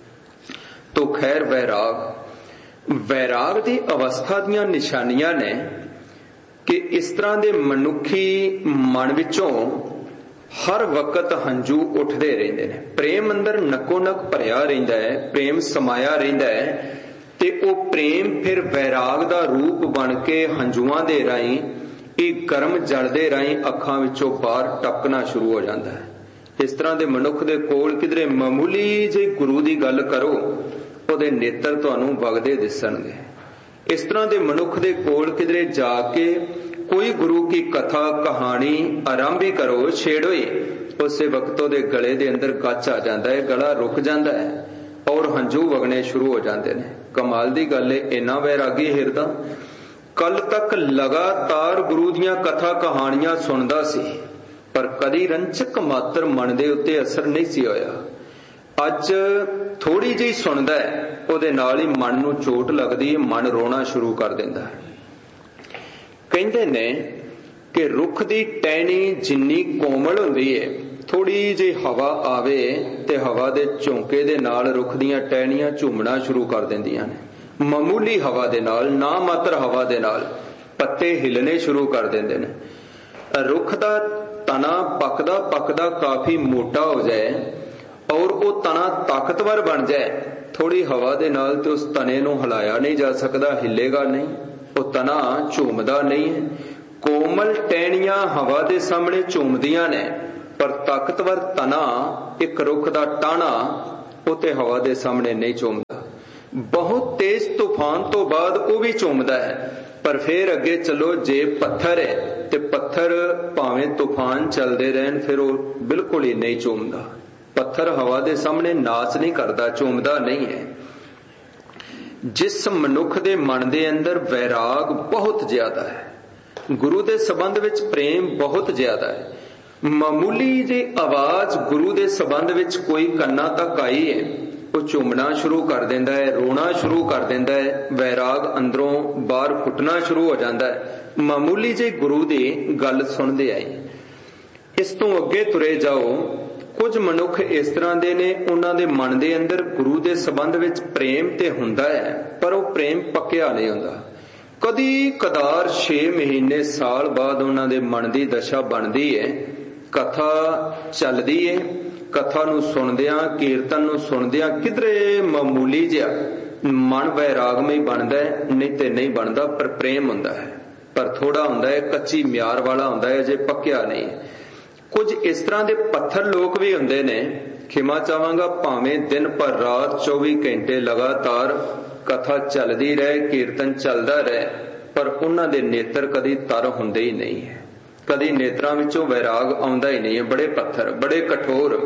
तो खैर वैराग, वैराग दी अवस्था दियां निशानियां ने कि इस तरह दे मनुखी मन विचों हर वक्त हंझू उठदे रहिंदे ने। प्रेम अंदर नको नक भरिया रहिंदा है, प्रेम समाया रहिंदा है ते ओ प्रेम फिर वैराग दा रूप बन के हंझुआं दे राहीं, एक गर्म जल दे राहीं अखां विचों बाहर टपकना शुरू हो जाता है। इस तरह दे मनुख दे कोल किधरे मामूली जी गुरु दी गल करो, उहदे नेत्र तुहानूं वगदे दिसणगे। इस तरह दे मनुख दे कोल किधरे जाके कोई गुरु की कथा कहानी आरंभ ही करो, छेड़ो ही, उसे वक्त उहदे गले दे अंदर गच आ जाता है, गला रुक जाता है और हंझू वगने शुरू हो जाते हैं। कमाल दी गल है, इन्ना वैरागी हिरदा कल तक लगातार गुरु दियां कथा कहानियां सुनदा सी, पर कदी रंचक मात्र मन दे उत्ते असर नहीं सी होया। अज थोड़ी जी सुनदा है, उहदे नाल ही मन नूं चोट लगदी है, मन रोना शुरू कर दिंदा है। कहंदे ने कि रुख दी टहनी जिन्नी कोमल हुंदी है, थोड़ी जी हवा आवे ते हवा दे झोंके दे नाल रुख दियां टहनियां झूमना शुरू कर दिंदियां ने। मामूली हवा दे नाल, ना मात्र हवा दे नाल पत्ते हिलने शुरू कर देंदे ने। रुख दा तना पकदा पकदा काफी मोटा हो जाए और वो तना ताकतवर बन जाए, थोड़ी हवा दे नाल ते उस तने नूं हिलाया नहीं जा सकदा, हिलेगा नहीं, वो तना झूमदा नहीं है। कोमल टहनियां हवा दे सामने झूमदियां ने, पर ताकतवर तना एक रुख दा टाणा वो ते हवा दे सामने नहीं झूमदा। बहुत तेज तूफान तो बाद वो भी झूमदा है, पर फिर अगे चलो जे पत्थर है ते पत्थर भावें तूफान चलते रहन फिर वो बिल्कुल ही नहीं झूमदा। पत्थर हवा दे सामने नाच नहीं करता, झूमदा नहीं है। जिस मनुख दे मन दे अंदर वैराग बहुत ज्यादा है, गुरु दे संबंध विच प्रेम बहुत ज्यादा है, मामूली जी आवाज गुरु दे संबंध विच कोई कन्ना तक आई है, वो झूमना शुरू कर देंदा है, रोना शुरू कर देंदा है, वैराग अंदरों बाहर फुटना शुरू हो जाता है। मामूली जी गुरु दी गल सुनदे आई। इस तो अगे तुरे जाओ, कुछ मनुख इस तरह दे ने, उन्हां दे मन दे अंदर गुरु दे संबंध विच प्रेम ते हुंदा है, पर वो प्रेम पक्या नहीं हुंदा। कदी कदार छे महीने साल बाद उन्हां दे मन दी दशा बनदी है, कथा चलदी है, कथा नूं सुणदियां कीर्तन नूं सुणदियां किधरे मामूली जिहा मन वैरागमई बनदा है, नहीं ते नहीं बनदा, पर प्रेम हुंदा है, पर थोड़ा हुंदा है, कच्ची म्यार वाला हुंदा है, अजे पक्या नहीं। कुछ इस तरह दे पत्थर लोग भी हुंदे ने, खिमा चाहांगा भावें दिन पर रात चौबी घंटे लगातार कथा चलदी रहे, कीर्तन चलदा रहे, पर उन्हां दे नेत्र कदी तर हुंदे ही नहीं है, कदी नेत्रां विचों वैराग आउंदा ही नहीं है, बड़े पत्थर, बड़े कठोर।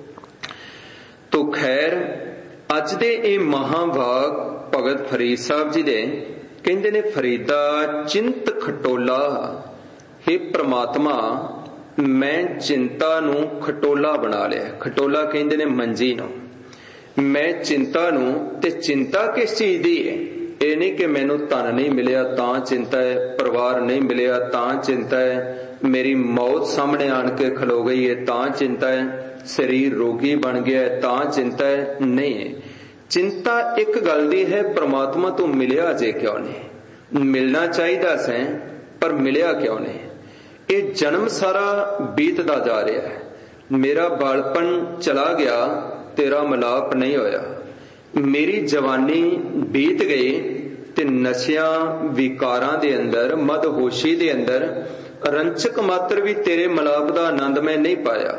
तो खैर अज दे ये महाभाग भगत फरीद साहब जी दे कहंदे ने, फरीदा चिंत खटोला, हे परमात्मा मैं चिंता नूं खटोला बना लिया। खटोला कहंदे ने मंजी नूं, मैं चिंता नूं, ते चिंता किस चीज दी है? ये नहीं कि मैनू धन नहीं मिलिया तां चिंता है, परिवार नहीं मिलिया तां चिंता है, मेरी मौत सामने आन के खलो गई है तां चिंता है, शरीर रोगी बन गया है तां चिंता है, नहीं है। चिंता एक गल दी है, परमात्मा तो मिलिया अजे क्यों नहीं? मिलना चाहिए सै, पर मिलिया क्यों नहीं? ये जन्म सारा बीतदा जा रहा है, मेरा बालपन चला गया, तेरा मिलाप नहीं होया, मेरी जवानी बीत गई ते नशियां विकारां दे अंदर, मदहोशी दे अंदर रंचक मात्र भी तेरे मिलाप दा आनंद मैं नहीं पाया।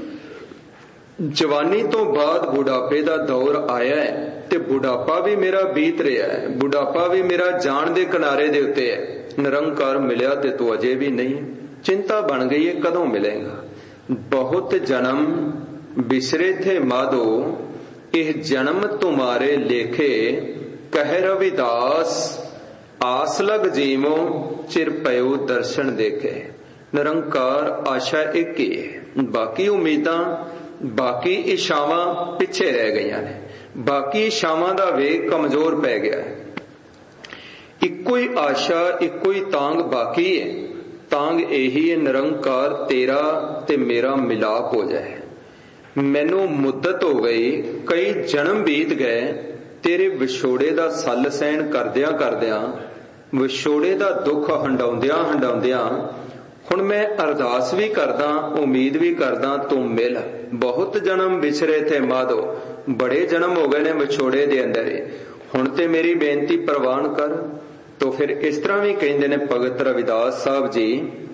जवानी तो बाद बुढ़ापे दा दौर आया है, ते बुढ़ापा भी मेरा बीत रहा है, बुढ़ापा भी मेरा जान दे किनारे दे उत्ते है, निरंकार मिलिया ते तू अजे भी नहीं। चिंता बन गई है कदों मिलेगा? बहुत जन्म बिसरे थे माधो, यह जन्म तुम्हारे लेखे, कह रविदास आस लग जीवो, चिर पयो दर्शन देखे। निरंकार आशा एक ही है, बाकी उम्मीदां बाकी इच्छावां पिछे रह गई ने, बाकी इच्छावां दा वेग कमजोर पै गया है। इक्को ही आशा इक्को ही तांग बाकी है, तांग यही है निरंकार तेरा ते मेरा मिलाप हो जाए। मैनू मुद्दत हो गई, कई जन्म बीत गए, तेरे विछोड़े दा सल सहन करदियां करदियां, विछोड़े दा दुख हंडाउंदियां हंडाउंदियां हुण मैं अरदास भी करदा, उम्मीद भी करदा तू मिल। बहुत जन्म विछरे थे माधो, बड़े जन्म हो गए ने विछोड़े दे अंदर, हुण ते मेरी बेनती प्रवान कर। तो फिर इस तरह भी कहते ने भगत रविदास साहब जी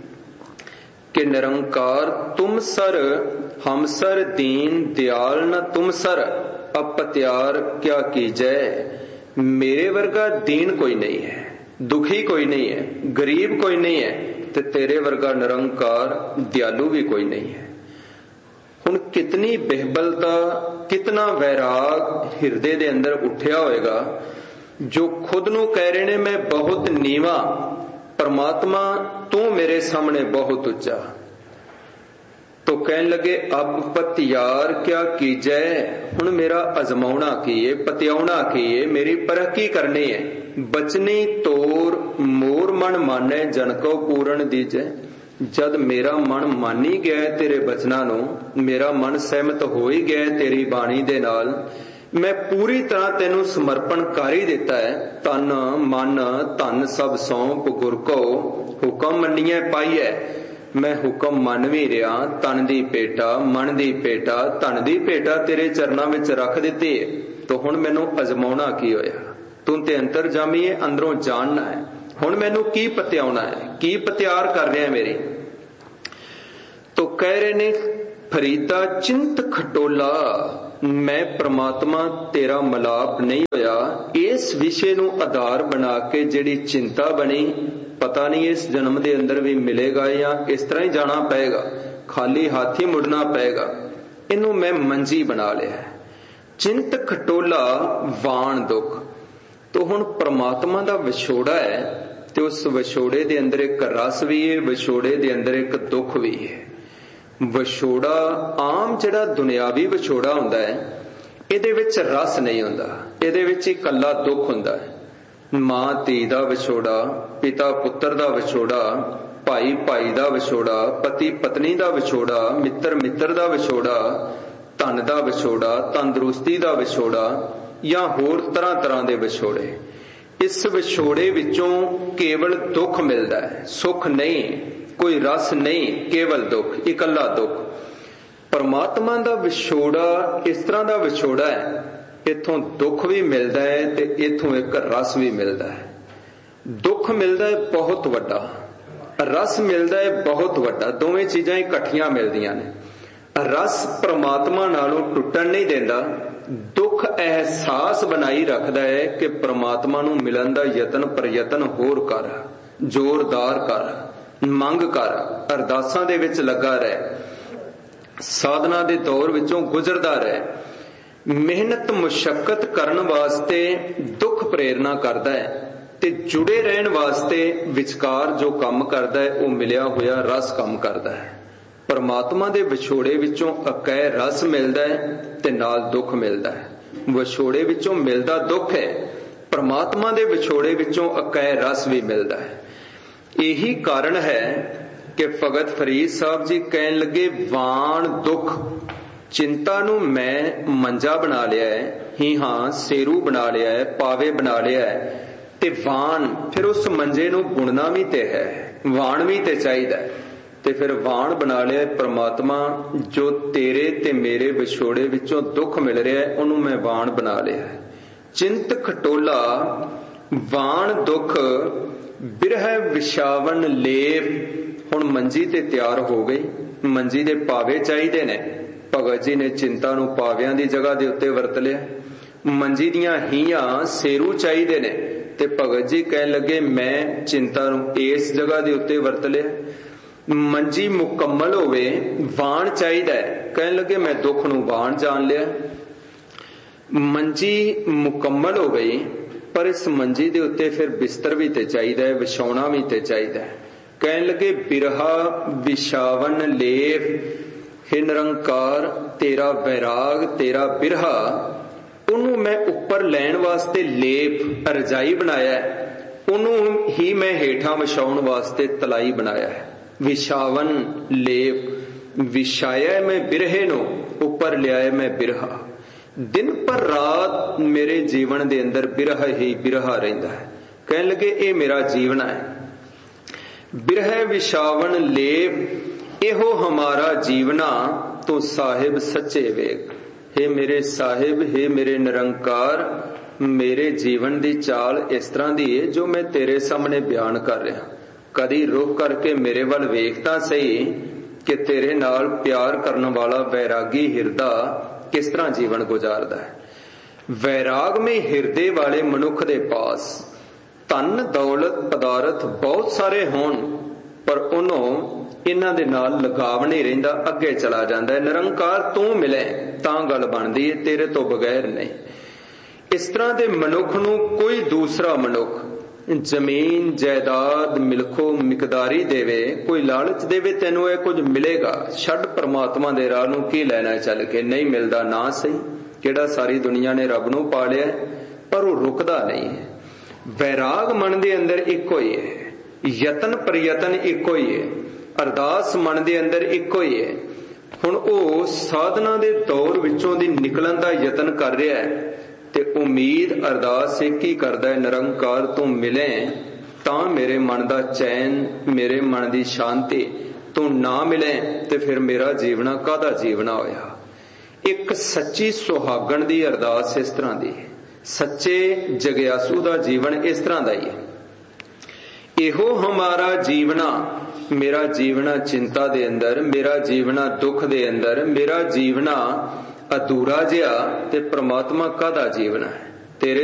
कि निरंकार तुम सर हम सर दीन दयाल न तुम सर, अपत्यार क्या कीजै। मेरे वर्गा दीन कोई नहीं है, दुखी कोई नहीं है, गरीब कोई नहीं है, ते तेरे वर्गा निरंकार दयालु भी कोई नहीं है। हुण कितनी बेहबलता, कितना वैराग हिरदे दे अंदर उठिया होएगा, जो खुद नू कह रहे ने मैं बहुत नीवा, परमात्मा तू मेरे सामने बहुत उच्चा। तो कहने लगे अब पतियार क्या कीजै, हुण मेरा अजमाउणा की है, पतियाउणा की है, मेरी परख की करनी है। बचनी तोर मोर मन माने जन को पूरण दीजै। जद मेरा मन मान ही गया तेरे बचना नू, मेरा मन सहमत हो ही गया तेरी बाणी दे नाल, मैं पूरी तरह तेनू समर्पण कर ही दिता है। तन मन धन सब सौंप गुर को, हुक्म मन्निए पाईए मैं हुक्म मन भी रहा। तन दी पेटा मन दी पेटा धन दी पेटा तेरे चरनां विच रख दिती है। तो हुण मैनू अजमाउणा की होया? तू ते अंतर जामी है, अंदरों जानना है। हुण मैनू की पत्याउणा है, की पत्यार कर रहा मेरी? तो कह रहे ने फरीदा चिंत खटोला, मैं परमात्मा तेरा मलाप नहीं होया। इस विषय नू आधार बना के जिहड़ी चिंता बनी, पता नहीं इस जन्म दे अंदर भी मिलेगा या इस तरह ही जाना पएगा, खाली हाथ ही मुड़ना पएगा। इनू मैं मंजी बना लिया। चिंत खटोला वाण दुख। तो हुण परमात्मा दा विछोड़ा है, ते उस विछोड़े दे अंदर एक रस भी है, विछोड़े दे अंदर एक दुख भी है। विछोड़ा आम जिहड़ा दुनियावी विछोड़ा हुंदा है, इहदे विच रस नहीं हुंदा, इहदे विच इकल्ला दुख हुंदा है। मां धी दा विछोड़ा, पिता पुत्र दा विछोड़ा, भाई भाई दा विछोड़ा, पति पत्नी दा विछोड़ा, मित्र मित्र दा विछोड़ा, धन दा विछोड़ा, तंदुरुस्ती दा विछोड़ा, या होर तरह तरह दे विछोड़े। इस विछोड़े विचों केवल दुख मिलदा है, सुख नहीं, कोई रस नहीं, केवल दुख, इकल्ला दुख। परमात्मा दा विछोड़ा इस तरह दा विछोड़ा है, इथों दुख भी मिलदा है ते इथों एक रस भी मिलदा है। दुख मिलदा है बहुत वड्डा, रस मिलदा है बहुत वड्डा, दोवें चीजां इकट्ठियां मिलदियां ने। रस परमात्मा नालों टुटण नहीं देंदा, दुख एहसास बनाई रखदा है कि परमात्मा नूं मिलन दा यतन प्रयतन होर कर, जोरदार कर, मंग कर, अरदासां दे विच लगा रहे, साधना दे दौर विचों गुजरदा रहे। मेहनत मुशक्कत करन वास्ते दुख प्रेरणा करदा है, ते जुड़े रहन वास्ते विचकार जो काम करदा है वो मिलिया होया रस काम करदा है। परमात्मा दे विछोड़े विचों अकै रस मिलदा है ते नाल दुख मिलदा है। विछोड़े विचों मिलदा दुख है, परमात्मा दे विछोड़े विचों अकै रस भी मिलदा है। यही कारण है कि भगत फरीद साहब जी कहन लगे, वाण दुख चिंता नू मैं मंजा बना लिया है, ही हां सेरू बना लिया है, पावे बना लिया है, ते वाण फिर उस मंजे नू बुणना भी ते है, वाण भी ते चाहिदा है। ते फिर वाण बना लिया परमात्मा, जो तेरे ते मेरे विछोड़े विचों दुख मिल रहा है उन्होंने मैं वाण बना लिया है। चिंत खटोला वाण दुख बिरह विछावन लेप। हुण मंजी ते तैयार हो गई, मंजी दे पावे चाहिए ने। भगत जी ने चिंता नू पावियां दी जगह दे उत्ते वरत लिया। मंजी दियां हीयां सेरू चाहिए ने, ते भगत जी कहन लगे मैं चिंता नू इस जगह दे उत्ते वरत लिया। मंजी मुकम्मल होवे, वाण चाहिए, कहन लगे मैं दुख नू वाण जान लिया। मंजी मुकम्मल हो गई, पर इस मंजी दे उत्ते फिर बिस्तर भी ते चाहिए, विछाउणा भी ते चाहिए। कहन लगे बिरहा विछावन लेप, हे निरंकार तेरा वैराग तेरा बिरहा, उन्होंने मैं उपर लैण वास्ते लेप रजाई बनाया, उन्होंने ही मैं हेठा विछाउण वास्ते तलाई बनाया है। विछावन लेप विछाया मैं बिरहे नो, उपर लिया मैं बिरहा। दिन पर रात मेरे जीवन दे अंदर बिरह ही बिरहा रहिंदा है। कहन लगे ये मेरा जीवन है। बिरह विछावन लेप एहो हमारा जीवना, तो साहिब सच्चे वेग। हे मेरे साहिब, हे मेरे निरंकार, मेरे जीवन दी चाल इस तरह दी है जो मैं तेरे सामने बयान कर रहा। कदी रुक करके मेरे वाल वेखता सही कि तेरे नाल प्यार करने वाला वैरागी हिरदा किस तरह जीवन गुजारदा है। वैराग में हिरदे वाले मनुख दे पास धन दौलत पदार्थ बहुत सारे होण, पर उन्होंने इन्हां दे नाल लगाव नहीं रहिंदा, अगे चला जांदा है। निरंकार तू मिले तां गल बनदी है, तेरे तो बगैर नहीं। इस तरह दे मनुख नूं कोई दूसरा मनुख जमीन जायदाद मिलखो मिकदारी देवे, कोई लालच देवे तेनू ये कुछ मिलेगा, छड़ परमात्मा दे राह नूं की लेना चल के, नहीं मिलदा ना सही। किहड़ा सारी दुनिया ने रब नूं पा लिया, पर वो रुकदा नहीं है। वैराग मन दे अंदर इको ही है, यतन प्रयतन इको ही है, अरदास मन दे अंदर इको ही है। ਹੁਣ ਉਹ ਸਾਧਨਾ ਦੇ ਦੌਰ ਵਿੱਚੋਂ ਦੀ ਨਿਕਲਣ ਦਾ ਯਤਨ ਕਰ ਰਿਹਾ ਹੈ ਤੇ ਉਮੀਦ ਅਰਦਾਸ ਇੱਕ ਹੀ ਕਰਦਾ ਹੈ, ਨਿਰੰਕਾਰ ਤੂੰ ਮਿਲੇ ਤਾਂ ਮੇਰੇ ਮਨ ਦਾ ਚੈਨ, ਮੇਰੇ ਮਨ ਦੀ ਸ਼ਾਂਤੀ। ਤੂੰ ਨਾ ਮਿਲੇ ਤੇ ਫਿਰ ਮੇਰਾ ਜੀਵਨਾ ਕਾਹਦਾ ਜੀਵਨਾ ਹੋਇਆ। ਇੱਕ ਸੱਚੀ ਸੁਹਾਗਣ ਦੀ ਅਰਦਾਸ ਇਸ ਤਰ੍ਹਾਂ ਦੀ, ਸੱਚੇ ਜਗਿਆਸੂ ਦਾ ਜੀਵਨ ਇਸ ਤਰ੍ਹਾਂ ਦਾ ਹੀ ਹੈ। ਇਹੋ ਹਮਾਰਾ ਜੀਵਨਾ, ਮੇਰਾ ਜੀਵਨਾ ਚਿੰਤਾ ਦੇ ਅੰਦਰ, ਮੇਰਾ ਜੀਵਨਾ ਦੁੱਖ ਦੇ ਅੰਦਰ, ਮੇਰਾ ਜੀਵਨਾ ਅਧੂਰਾ ਜਿਹਾ ਤੇ ਪ੍ਰਮਾਤਮਾ ਕਾਹਦਾ ਜੀਵਨ ਹੈ।